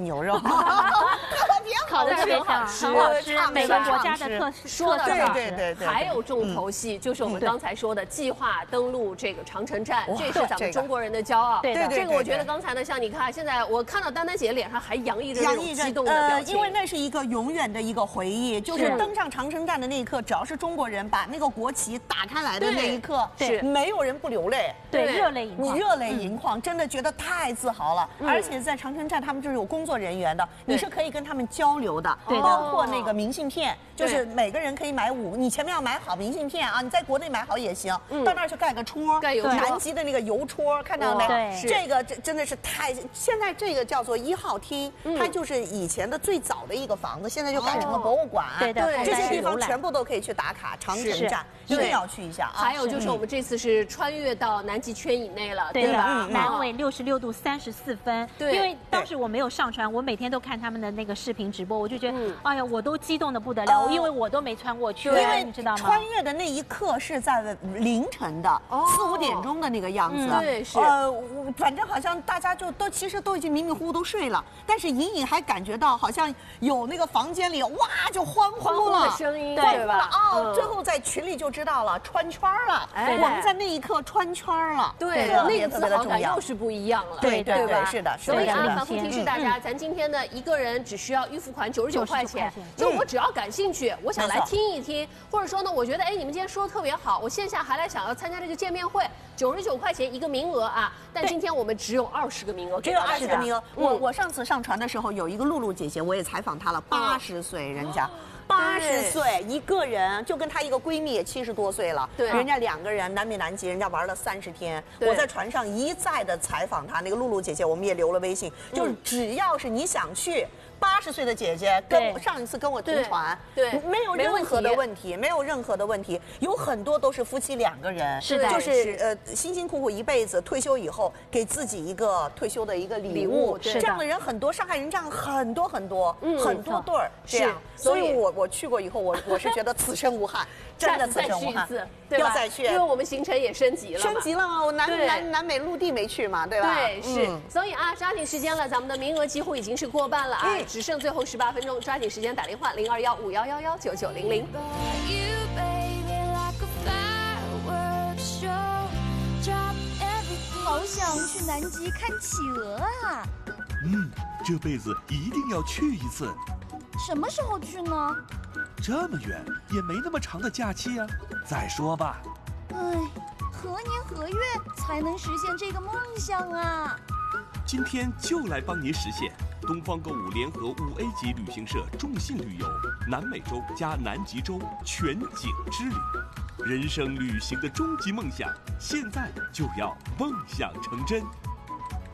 别烤的特别好吃，很好吃，每个国家的特色。 对， 还有重头戏，就是我们刚才说的计划登陆这个长城站，这是咱们中国人的骄傲。 对， 这个我觉得刚才呢，像你看，现在我看到丹丹姐脸上还洋溢着那种激动的表情， 因为那是一个永远的一个回忆，就是登上长城站的那一刻，只要是中国人把那个国旗打开来的那一刻， 是没有人不流泪， 对，热泪盈眶， 你热泪盈眶，真的觉得太自豪了。而且在长城站，他们就是有工作人员的，你是可以跟他们交流的，包括那个明信片，就是每个人可以买你前面要买好明信片啊，你在国内买好也行，到那儿去盖个戳，南极的那个邮戳，看到没？这个真的是现在这个叫做1号厅，它就是以前的最早的一个房子，现在就改成了博物馆。 对， 这些地方全部都可以去打卡，长城站一定要去一下啊。 还有就是我们这次是穿越到南极圈以内了，对吧？ 南纬66度34分。对，因为当时我没有上传，我每天都看他们的那个视频直播，我就觉得，哎呀，我都激动的不得了，因为我都没穿过去， 因为你知道吗？ 穿越的那一刻是在凌晨的4、5点钟的那个样子。 对，是。 反正好像大家其实都已经迷迷糊糊都睡了，但是隐隐还感觉到好像有那个房间里哇就欢呼了， 声音， 对吧？最后在群里就知道了，穿圈了。我们在那一刻穿圈了， 对，那个自豪感又是不一样了， 对，是的。 所以啊，反复提示大家，咱今天呢一个人只需要预付款99块钱，就我只要感兴趣，我想来听一听，或者说呢，我觉得你们今天说的特别好，我线下还来想要参加这个见面会，99块钱一个名额啊，但今天我们只有20个名额， 只有20个名额。我上次上传的时候，有一个露露姐姐，我也采访她了，80岁人家。80岁一个人，就跟她一个闺蜜也70多岁了，对，人家2个人南北南极，人家玩了30天。我在船上一再的采访她，那个露露姐姐，我们也留了微信，就是只要是你想去。80岁的姐姐上一次跟我同船，对，没有任何的问题，没有任何的问题。有很多都是夫妻2个人， 是的， 就是辛辛苦苦一辈子，退休以后给自己一个退休的一个礼物。这样的人很多，上海人这样很多很多对儿这样。所以我去过以后，我是觉得此生无憾，真的此生无憾，要再去， 因为我们行程也升级了， 嘛，我南美陆地没去嘛，对吧？ 对，是。所以啊，抓紧时间了，咱们的名额几乎已经是过半了啊。只剩最后18分钟，抓紧时间打电话0215119900。 好想去南极看企鹅啊！ 这辈子一定要去一次。 什么时候去呢？ 这么远，也没那么长的假期啊。再说吧。 何年何月才能实现这个梦想啊？ 今天就来帮您实现。东方购物联合5A 级旅行社众信旅游南美洲加南极洲全景之旅，人生旅行的终极梦想，现在就要梦想成真。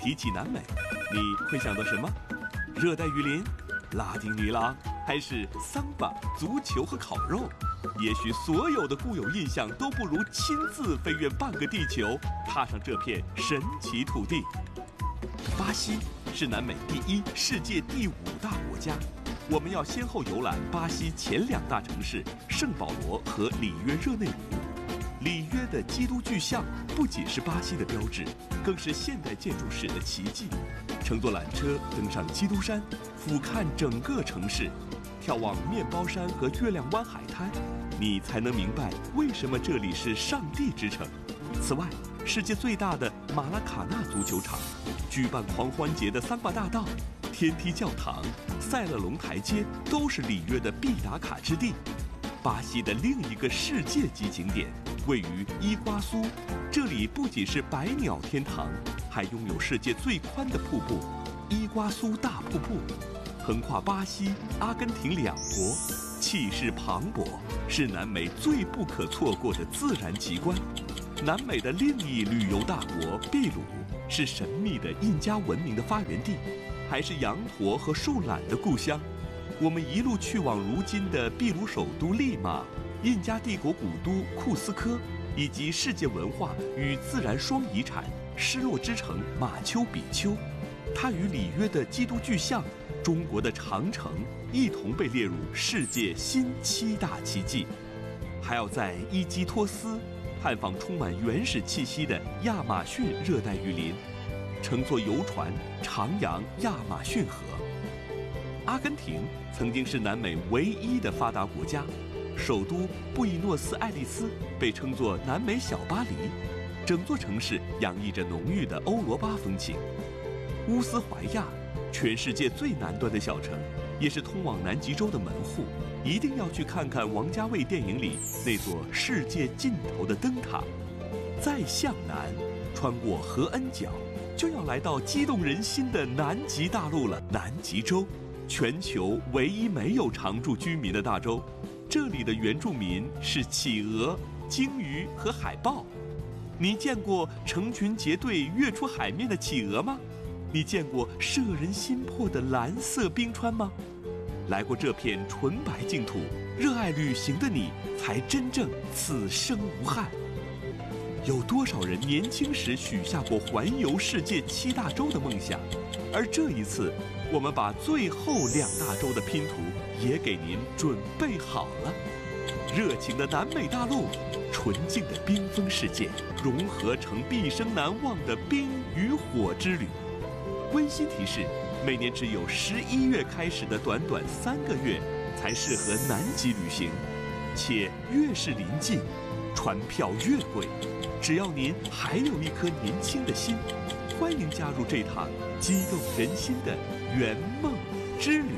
提起南美，你会想到什么？热带雨林、拉丁女郎，还是桑巴、足球和烤肉？也许所有的固有印象都不如亲自飞越半个地球，踏上这片神奇土地。巴西是南美第1、世界第5大国家。我们要先后游览巴西前2大城市圣保罗和里约热内卢。里约的基督巨像不仅是巴西的标志，更是现代建筑史的奇迹。乘坐缆车登上基督山，俯瞰整个城市，眺望面包山和月亮湾海滩，你才能明白为什么这里是上帝之城。此外，世界最大的马拉卡纳足球场、举办狂欢节的桑巴大道、天梯教堂、塞勒隆台阶都是里约的必打卡之地。巴西的另一个世界级景点位于伊瓜苏，这里不仅是百鸟天堂，还拥有世界最宽的瀑布——伊瓜苏大瀑布，横跨巴西、阿根廷2国，气势磅礴，是南美最不可错过的自然奇观。南美的另一旅游大国秘鲁，是神秘的印加文明的发源地，还是羊驼和树懒的故乡。我们一路去往如今的秘鲁首都利马、印加帝国古都库斯科，以及世界文化与自然双遗产失落之城马丘比丘。它与里约的基督巨像、中国的长城一同被列入世界新7大奇迹。还要在伊基托斯探访充满原始气息的亚马逊热带雨林，乘坐游船徜徉亚马逊河。阿根廷曾经是南美唯一的发达国家，首都布宜诺斯艾利斯被称作南美小巴黎，整座城市洋溢着浓郁的欧罗巴风情。乌斯怀亚，全世界最南端的小城，也是通往南极洲的门户，一定要去看看王家卫电影里那座世界尽头的灯塔。再向南，穿过合恩角，就要来到激动人心的南极大陆了。南极洲，全球唯一没有常住居民的大洲，这里的原住民是企鹅、鲸鱼和海豹。你见过成群结队跃出海面的企鹅吗？你见过摄人心魄的蓝色冰川吗？来过这片纯白净土，热爱旅行的你才真正此生无憾。有多少人年轻时许下过环游世界7大洲的梦想？而这一次，我们把最后2大洲的拼图也给您准备好了。热情的南美大陆，纯净的冰封世界，融合成毕生难忘的冰与火之旅。温馨提示：每年只有11月开始的短短3个月才适合南极旅行，且越是临近，船票越贵。只要您还有一颗年轻的心，欢迎加入这趟激动人心的圆梦之旅。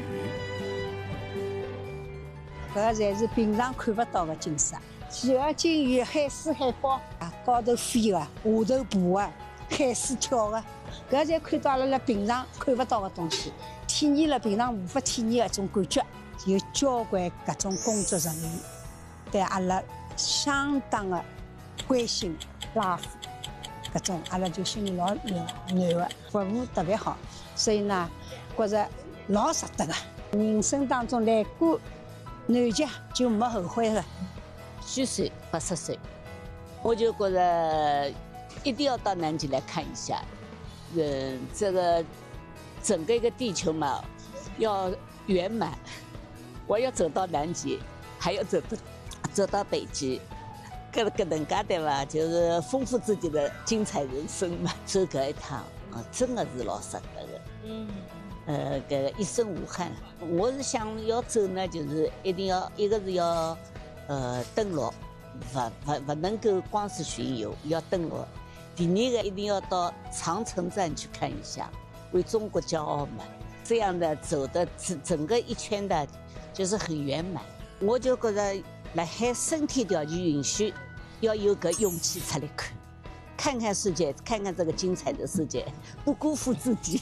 搿个才是平常看不到的景色，企鹅、鲸鱼、海狮、海豹啊，高头飞的，下头爬的，海水跳的，搿才看到阿拉平常看不到的东西，体验了平常无法体验的一种感觉。有交关各种工作人员对阿拉相当的关心拉扶，搿种阿拉就心里老暖的，服务特别好，所以呢，觉着老值得的。人生当中来过南极就没后悔了。 虚岁80岁，我就觉得一定要到南极来看一下。这个整个一个地球嘛，要圆满。我要走到南极，还要走到北极，搿能介对伐？就是丰富自己的精彩人生嘛。走搿一趟啊，真的是老值得的。搿个一生无憾。我是想要走呢，就是一定要一个是要登陆，不能够光是巡游，要登陆。第二个一定要到长城站去看一下，为中国骄傲嘛。这样的走的整个一圈的，就是很圆满。我就觉得，辣海身体条件允许，要有个勇气出来看看世界，看看这个精彩的世界，不辜负自己。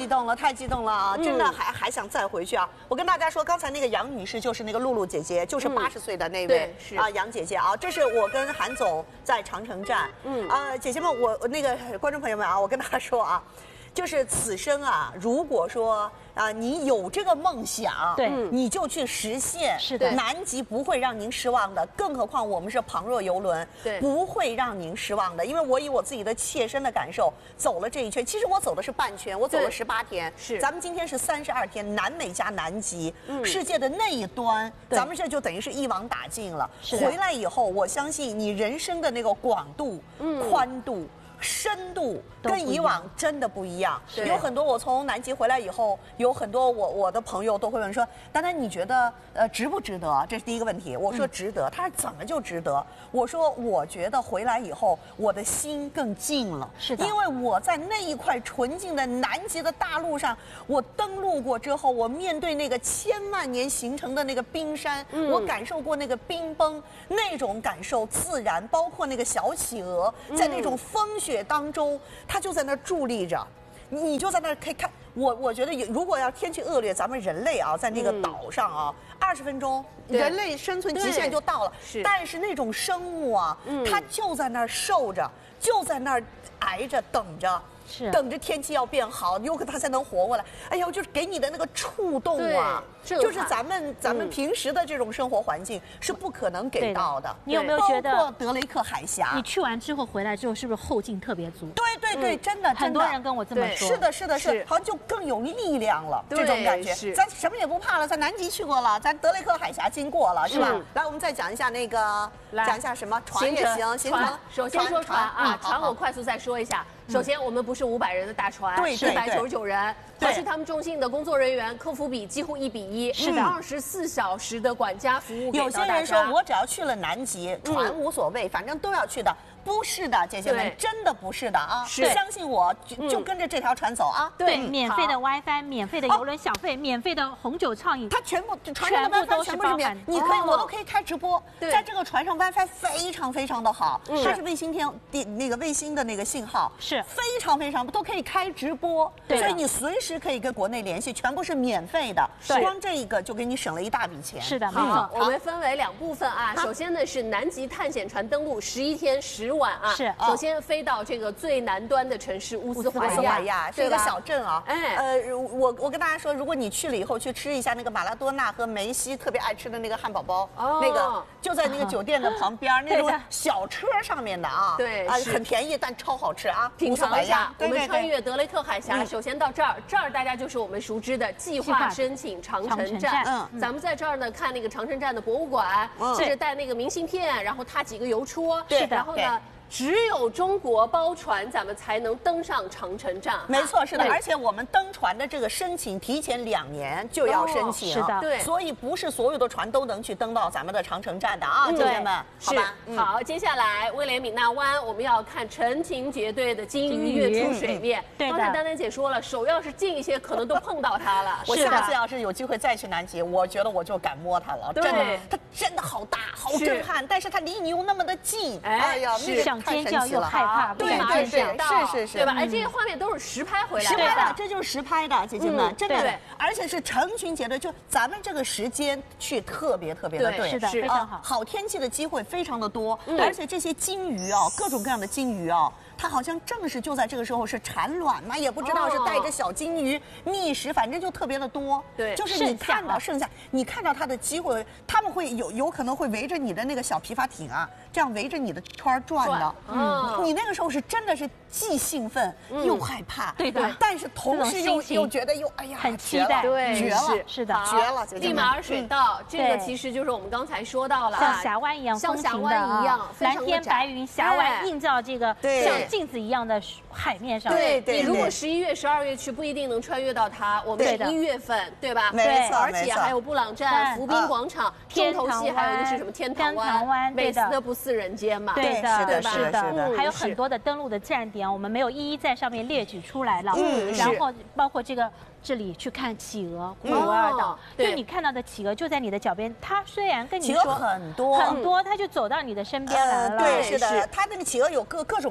动了，太激动了啊！真的还想再回去啊！我跟大家说，刚才那个杨女士就是那个露露姐姐，就是80岁的那位啊，杨姐姐啊，这是我跟韩总在长城站。姐姐们，我那个观众朋友们啊，我跟大家说啊。就是此生啊，如果说你有这个梦想， 对， 你就去实现。 是的， 南极不会让您失望的，更何况我们是旁若游轮， 对， 不会让您失望的。因为我以我自己的切身的感受走了这一圈，其实我走的是半圈，我走了18天。 是， 咱们今天是32天，南美加南极，世界的那一端，咱们这就等于是一网打尽了。回来以后，我相信你人生的那个广度、宽度。深度跟以往真的不一样，有很多我从南极回来以后，有很多我的朋友都会问说，丹丹你觉得值不值得？这是第一个问题。我说值得，他说怎么就值得？我说我觉得回来以后我的心更静了， 是的， 因为我在那一块纯净的南极的大陆上，我登陆过之后，我面对那个千万年形成的那个冰山，我感受过那个冰崩那种感受，自然包括那个小企鹅在那种风雪当中，它就在那儿伫立着，你就在那儿可以看。我觉得如果要天气恶劣，咱们人类啊，在那个岛上啊，20分钟，人类生存极限就到了。但是那种生物啊，它就在那儿受着，就在那儿挨着等着。等着天气要变好，有可能他才能活过来。哎呦，就是给你的那个触动啊，就是咱们平时的这种生活环境是不可能给到的。 你有没有觉得， 包括德雷克海峡， 你去完之后回来之后，是不是后劲特别足？ 对，真的， 很多人跟我这么说。 是的，好像就更有力量了，这种感觉。咱什么也不怕了，咱南极去过了，咱德雷克海峡经过了，是吧？来，我们再讲一下那个，讲一下什么船也行，行程。 首先说船啊，船我快速再说一下。首先，我们不是500人的大船，199人，还是他们中信的工作人员，客服比几乎1比1，是的，24小时的管家服务。 有些人说我只要去了南极，船无所谓，反正都要去的。不是的，姐姐们，真的不是的啊！相信我，就跟着这条船走啊！ 对，免费的 WiFi， 免费的邮轮小费，免费的红酒畅饮， 它船上的 WiFi 全部是免，你可以，我都可以开直播。在这个船上 WiFi 非常的好，它是卫星那个卫星的那个信号， 是非常都可以开直播，所以你随时可以跟国内联系，全部是免费的。光这一个就给你省了一大笔钱。 是的， 好，我们分为2部分啊。首先呢是南极探险船登陆11天10晚啊。 是， 首先飞到这个最南端的城市乌斯怀亚， 是一个小镇啊。我跟大家说，如果你去了以后去吃一下那个马拉多纳和梅西特别爱吃的那个汉堡包，那个就在那个酒店的旁边那种小车上面的啊， 对， 很便宜但超好吃啊。 品尝一下，我们穿越德雷克海峡，首先到这儿大家就是我们熟知的计划申请长城站。咱们在这儿呢看那个长城站的博物馆，接着带那个明信片，然后踏几个邮戳，然后呢。只有中国包船，咱们才能登上长城站。 没错，是的，而且我们登船的这个申请提前2年就要申请， 是的， 对， 所以不是所有的船都能去登到咱们的长城站的啊，姐姐们，好吧？ 好，接下来威廉米纳湾，我们要看成群结队的鲸鱼跃出水面。刚才丹丹姐说了，手要是近一些，可能都碰到它了。 我下次要是有机会再去南极，我觉得我就敢摸它了，真的，它真的好大，好震撼，但是它离你又那么的近，哎呀， 想尖叫又害怕， 对，是， 对吧？哎，这些画面都是实拍回来的，这就是实拍的，姐姐们，真的，而且是成群结队，就咱们这个时间去特别的对， 是的，非常好， 好天气的机会非常的多，而且这些鲸鱼啊，各种各样的鲸鱼啊。它好像正是就在这个时候是产卵嘛，也不知道是带着小鲸鱼觅食，反正就特别的多。 对， 就是你看到剩下，你看到它的机会，他们会有可能会围着你的那个小皮筏艇啊，这样围着你的圈转的。你那个时候是真的是既兴奋又害怕， 对的， 但是同时又觉得又哎呀很期待， 对， 绝了， 是的， 绝了。 利马尔水道这个其实就是我们刚才说到了， 像峡湾一样， 像峡湾一样， 蓝天白云，峡湾映照这个像镜子一样的海面上。 对，你如果11月、12月去，不一定能穿越到它。我们是1月份，对吧？ 没错， 而且还有布朗站、浮冰广场、重头戏，还有一个是什么天堂湾、美斯的不似人间嘛。 对的， 是的， 还有很多的登陆的站点，我们没有一一在上面列举出来了。然后包括这里去看企鹅，库鲁尔岛，就你看到的企鹅就在你的脚边。它虽然跟你说很多， 它就走到你的身边来了。 对，是的，它那个企鹅有各种各样的。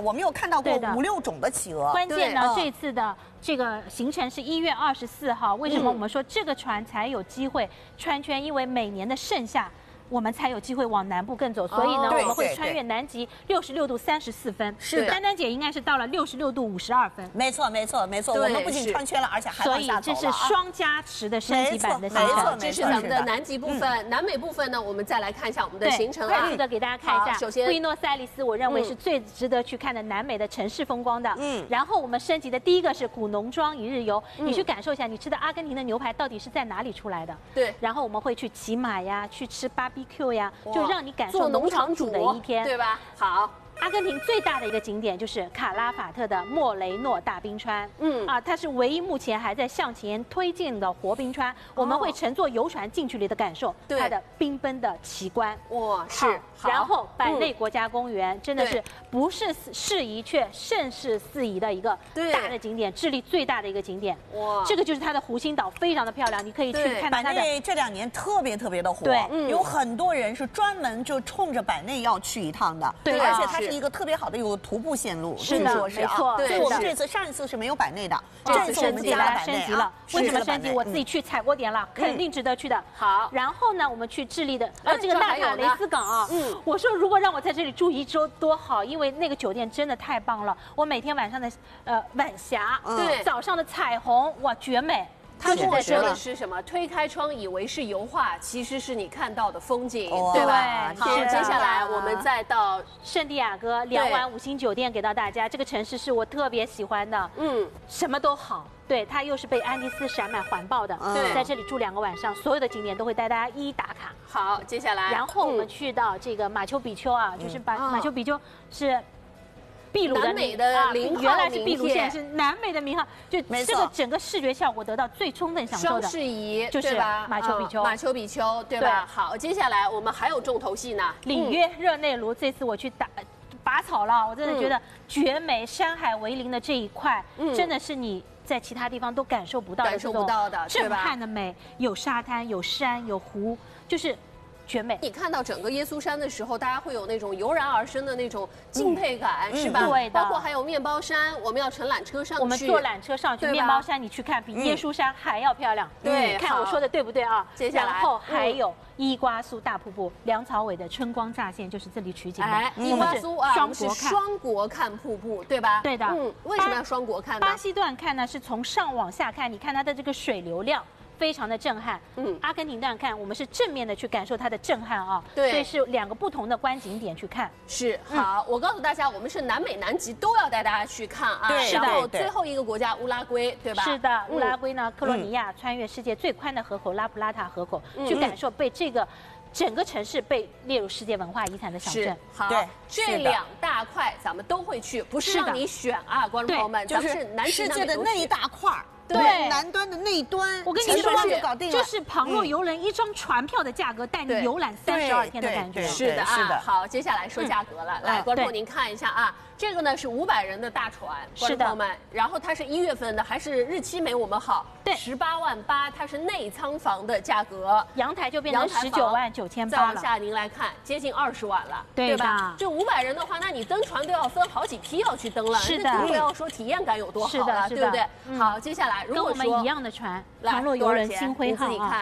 我没有看到过5、6种的企鹅。 关键呢，这次的这个行程是1月24号，为什么我们说这个船才有机会穿圈？因为每年的盛夏，我们才有机会往南部更走，所以呢，我们会穿越南极66度34分。是的，丹丹姐应该是到了66度52分。 没错，没错，没错。我们不仅穿圈了，而且还往下走了。 所以这是双加持的升级版的行程。 这是咱们的南极部分，南美部分呢，我们再来看一下我们的行程快速的给大家看一下。 首先， 布宜诺斯艾利斯，我认为是最值得去看的南美的城市风光的。然后我们升级的第一个是古农庄一日游，你去感受一下，你吃的阿根廷的牛排到底是在哪里出来的？ 对。 然后我们会去骑马呀，去吃 BBQ 呀。就让你感受农场主的一天， 对吧？好。 阿根廷最大的一个景点就是卡拉法特的莫雷诺大冰川，它是唯一目前还在向前推进的活冰川。我们会乘坐游船近距离的感受它的缤纷的奇观。 哇，是。 然后百内国家公园真的是不是适宜却盛世四宜的一个大的景点，智利最大的一个景点。哇，这个就是它的湖心岛，非常的漂亮，你可以去看它的。 百内这2年特别的火，有很多人是专门就冲着百内要去一趟的。 对， 而且它是一个特别好的有徒步线路， 是的，没错。 所以我们上一次是没有百内的， 这次升级了，升级了。为什么升级？我自己去踩过点了，肯定值得去的。 好， 然后呢，我们去智利的这个纳塔雷斯港啊，我说如果让我在这里住1周多好，因为那个酒店真的太棒了。我每天晚上的晚霞，对，早上的彩虹，哇，绝美。 他跟我说的是什么？推开窗以为是油画，其实是你看到的风景，对吧？好，接下来我们再到圣地亚哥2晚5星酒店给到大家。这个城市是我特别喜欢的，什么都好。对，它又是被安第斯山脉环抱的，对，在这里住2个晚上，所有的景点都会带大家一一打卡。 好，接下来， 然后我们去到这个马丘比丘啊，就是马丘比丘是。秘鲁的南美的0号， 原来是秘鲁，现在是南美的名号，就这个整个视觉效果得到最充分享受的， 双适宜， 就是马丘比丘， 马丘比丘，对吧？好，接下来我们还有重头戏呢， 里约热内卢，这次我去拔草了，我真的觉得绝美，山海为邻的这一块，真的是你在其他地方都感受不到的这种震撼的美，有沙滩，有山，有湖，就是。绝美！ 你看到整个耶稣山的时候，大家会有那种油然而生的那种敬佩感，是吧？ 对的。 包括还有面包山，我们要乘缆车上去。 我们坐缆车上去，面包山你去看，比耶稣山还要漂亮。 对， 看我说的对不对啊？ 接下来， 然后还有伊瓜苏大瀑布，粮草尾的春光乍现，就是这里取景的。 伊瓜苏啊，双国看瀑布，对吧？ 对的。 为什么要双国看呢？ 巴西段看呢，是从上往下看，你看它的这个水流量。非常的震撼，阿根廷段看我们是正面的去感受它的震撼啊，对，所以是2个不同的观景点去看。 是，好，我告诉大家，我们是南美南极都要带大家去看啊。 对， 然后最后一个国家乌拉圭，对吧？ 是的，乌拉圭呢，克罗尼亚穿越世界最宽的河口拉普拉塔河口，去感受被这个整个城市被列入世界文化遗产的小镇。 好，这2大块咱们都会去，不是让你选啊，观众朋友们， 就是世界的那一大块。 对， 南端的那一端， 我跟你说， 就搞定了， 就是旁若游人1张船票的价格，带你游览32天的感觉。 是的啊，好，接下来说价格了，来，观众您看一下啊。这个呢是500人的大船，观众朋友们，然后它是1月份的，还是日期没我们好？ 对 ，18万8，它是内舱房的价格， 阳台就变成19万9800了。 再往下您来看，接近20万了，对吧？这500人的话，那你登船都要分好几批要去登了， 是的， 更不要说体验感有多好了，对不对？好，接下来如果跟我们一样的船，旁若游人星辉号啊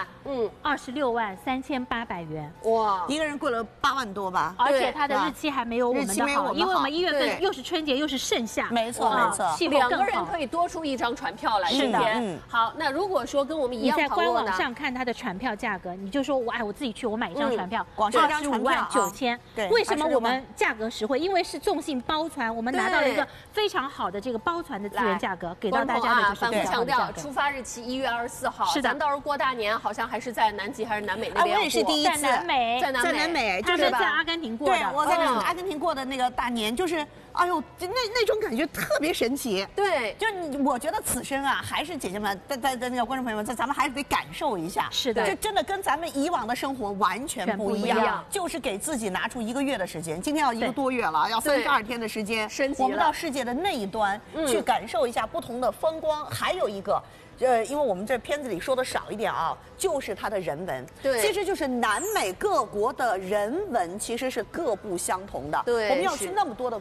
，26万3800元， 哇，一个人贵了8万多吧？ 而且它的日期还没有我们的好，因为我们1月份又是春节又是盛夏， 没错没错 ，2个人可以多出1张船票来。 是的， 好，那如果说跟我们一样， 你在官网上看它的船票价格，你就说我自己去，我买1张船票，25万9千。对，为什么我们价格实惠？因为是纵信包船，我们拿到了一个非常好的这个包船的资源价格，给到大家的就是反复强调，出发日期1月24号。是的，咱到时候过大年，好像还是在南极还是南美那边过？ 我也是第一次在南美， 在南美， 他是在阿根廷过的。 对，我在阿根廷过的那个大年，就是。哎呦，那种感觉特别神奇。 对， 就是我觉得此生啊，还是姐姐们在那个观众朋友们，咱们还是得感受一下。 是的， 这真的跟咱们以往的生活完全不一样。就是给自己拿出1个月的时间，今天要1个多月了，要32天的时间，我们到世界的那一端去感受一下不同的风光。还有一个。因为我们这片子里说的少一点啊，就是它的人文。 对， 其实就是南美各国的人文其实是各不相同的。 对， 我们要去那么多的国家，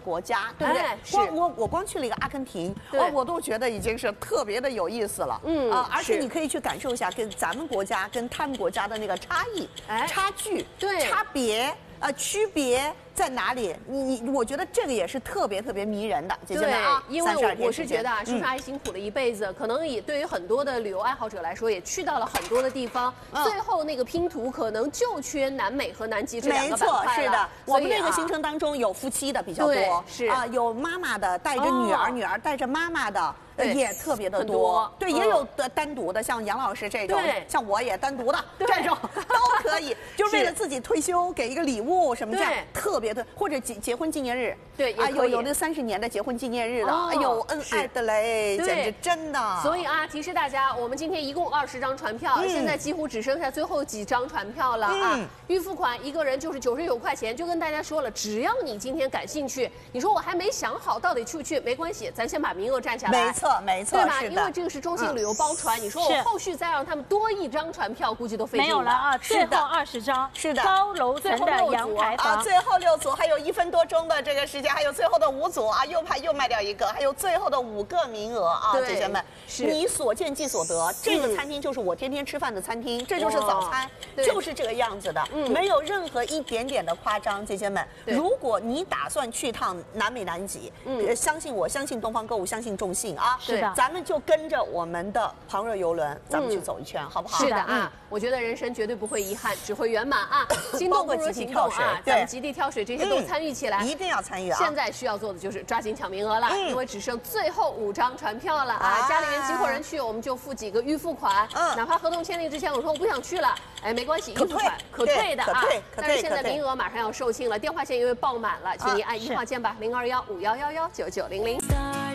家，对不对？我光去了一个阿根廷，我都觉得已经是特别的有意思了。而且你可以去感受一下跟咱们国家跟他们国家的那个差异、差距、差别。区别在哪里？我觉得这个也是特别迷人的，姐姐们啊。 因为我是觉得叔叔阿姨辛苦了一辈子，可能也对于很多的旅游爱好者来说，也去到了很多的地方，最后那个拼图可能就缺南美和南极这两个板块了。 没错，是的。我们那个行程当中有夫妻的比较多， 是有妈妈的带着女儿，女儿带着妈妈的。也特别的多，对，也有的单独的，像杨老师这种，像我也单独的这种都可以，就为了自己退休给一个礼物什么这样，特别的，或者结婚纪念日， 对， 有那30年的结婚纪念日的，哎呦，恩爱的嘞，简直真的。 所以提示大家，我们今天一共20张船票，现在几乎只剩下最后几张船票了啊！预付款一个人就是99块钱，就跟大家说了，只要你今天感兴趣，你说我还没想好到底去不去，没关系，咱先把名额占下来。 没错， 对吧？因为这个是中信旅游包船，你说我后续再让他们多1张船票，估计都费劲了。 没有了啊，最后20张， 是的， 高楼层的阳台房， 最后6组，还有1分多钟的这个时间，还有最后的5组啊，又卖掉1个，还有最后的5个名额啊，姐姐们，你所见即所得。这个餐厅就是我天天吃饭的餐厅，这就是早餐，就是这个样子的，没有任何一点点的夸张，姐姐们。如果你打算去趟南美南极，相信我，相信东方购物，相信众信啊。 是的， 咱们就跟着我们的庞热游轮，咱们去走一圈，好不好？ 是的啊，我觉得人生绝对不会遗憾，只会圆满啊！心动不如行动啊！咱们极地挑水这些都参与起来， 一定要参与啊！ 现在需要做的就是抓紧抢名额了，因为只剩最后5张船票了啊！家里面几口人去，我们就付几个预付款，哪怕合同签订之前我说我不想去了，哎，没关系，预付款可退的啊！但是现在名额马上要售罄了，电话线因为爆满了，请您按1号键吧，0215111990。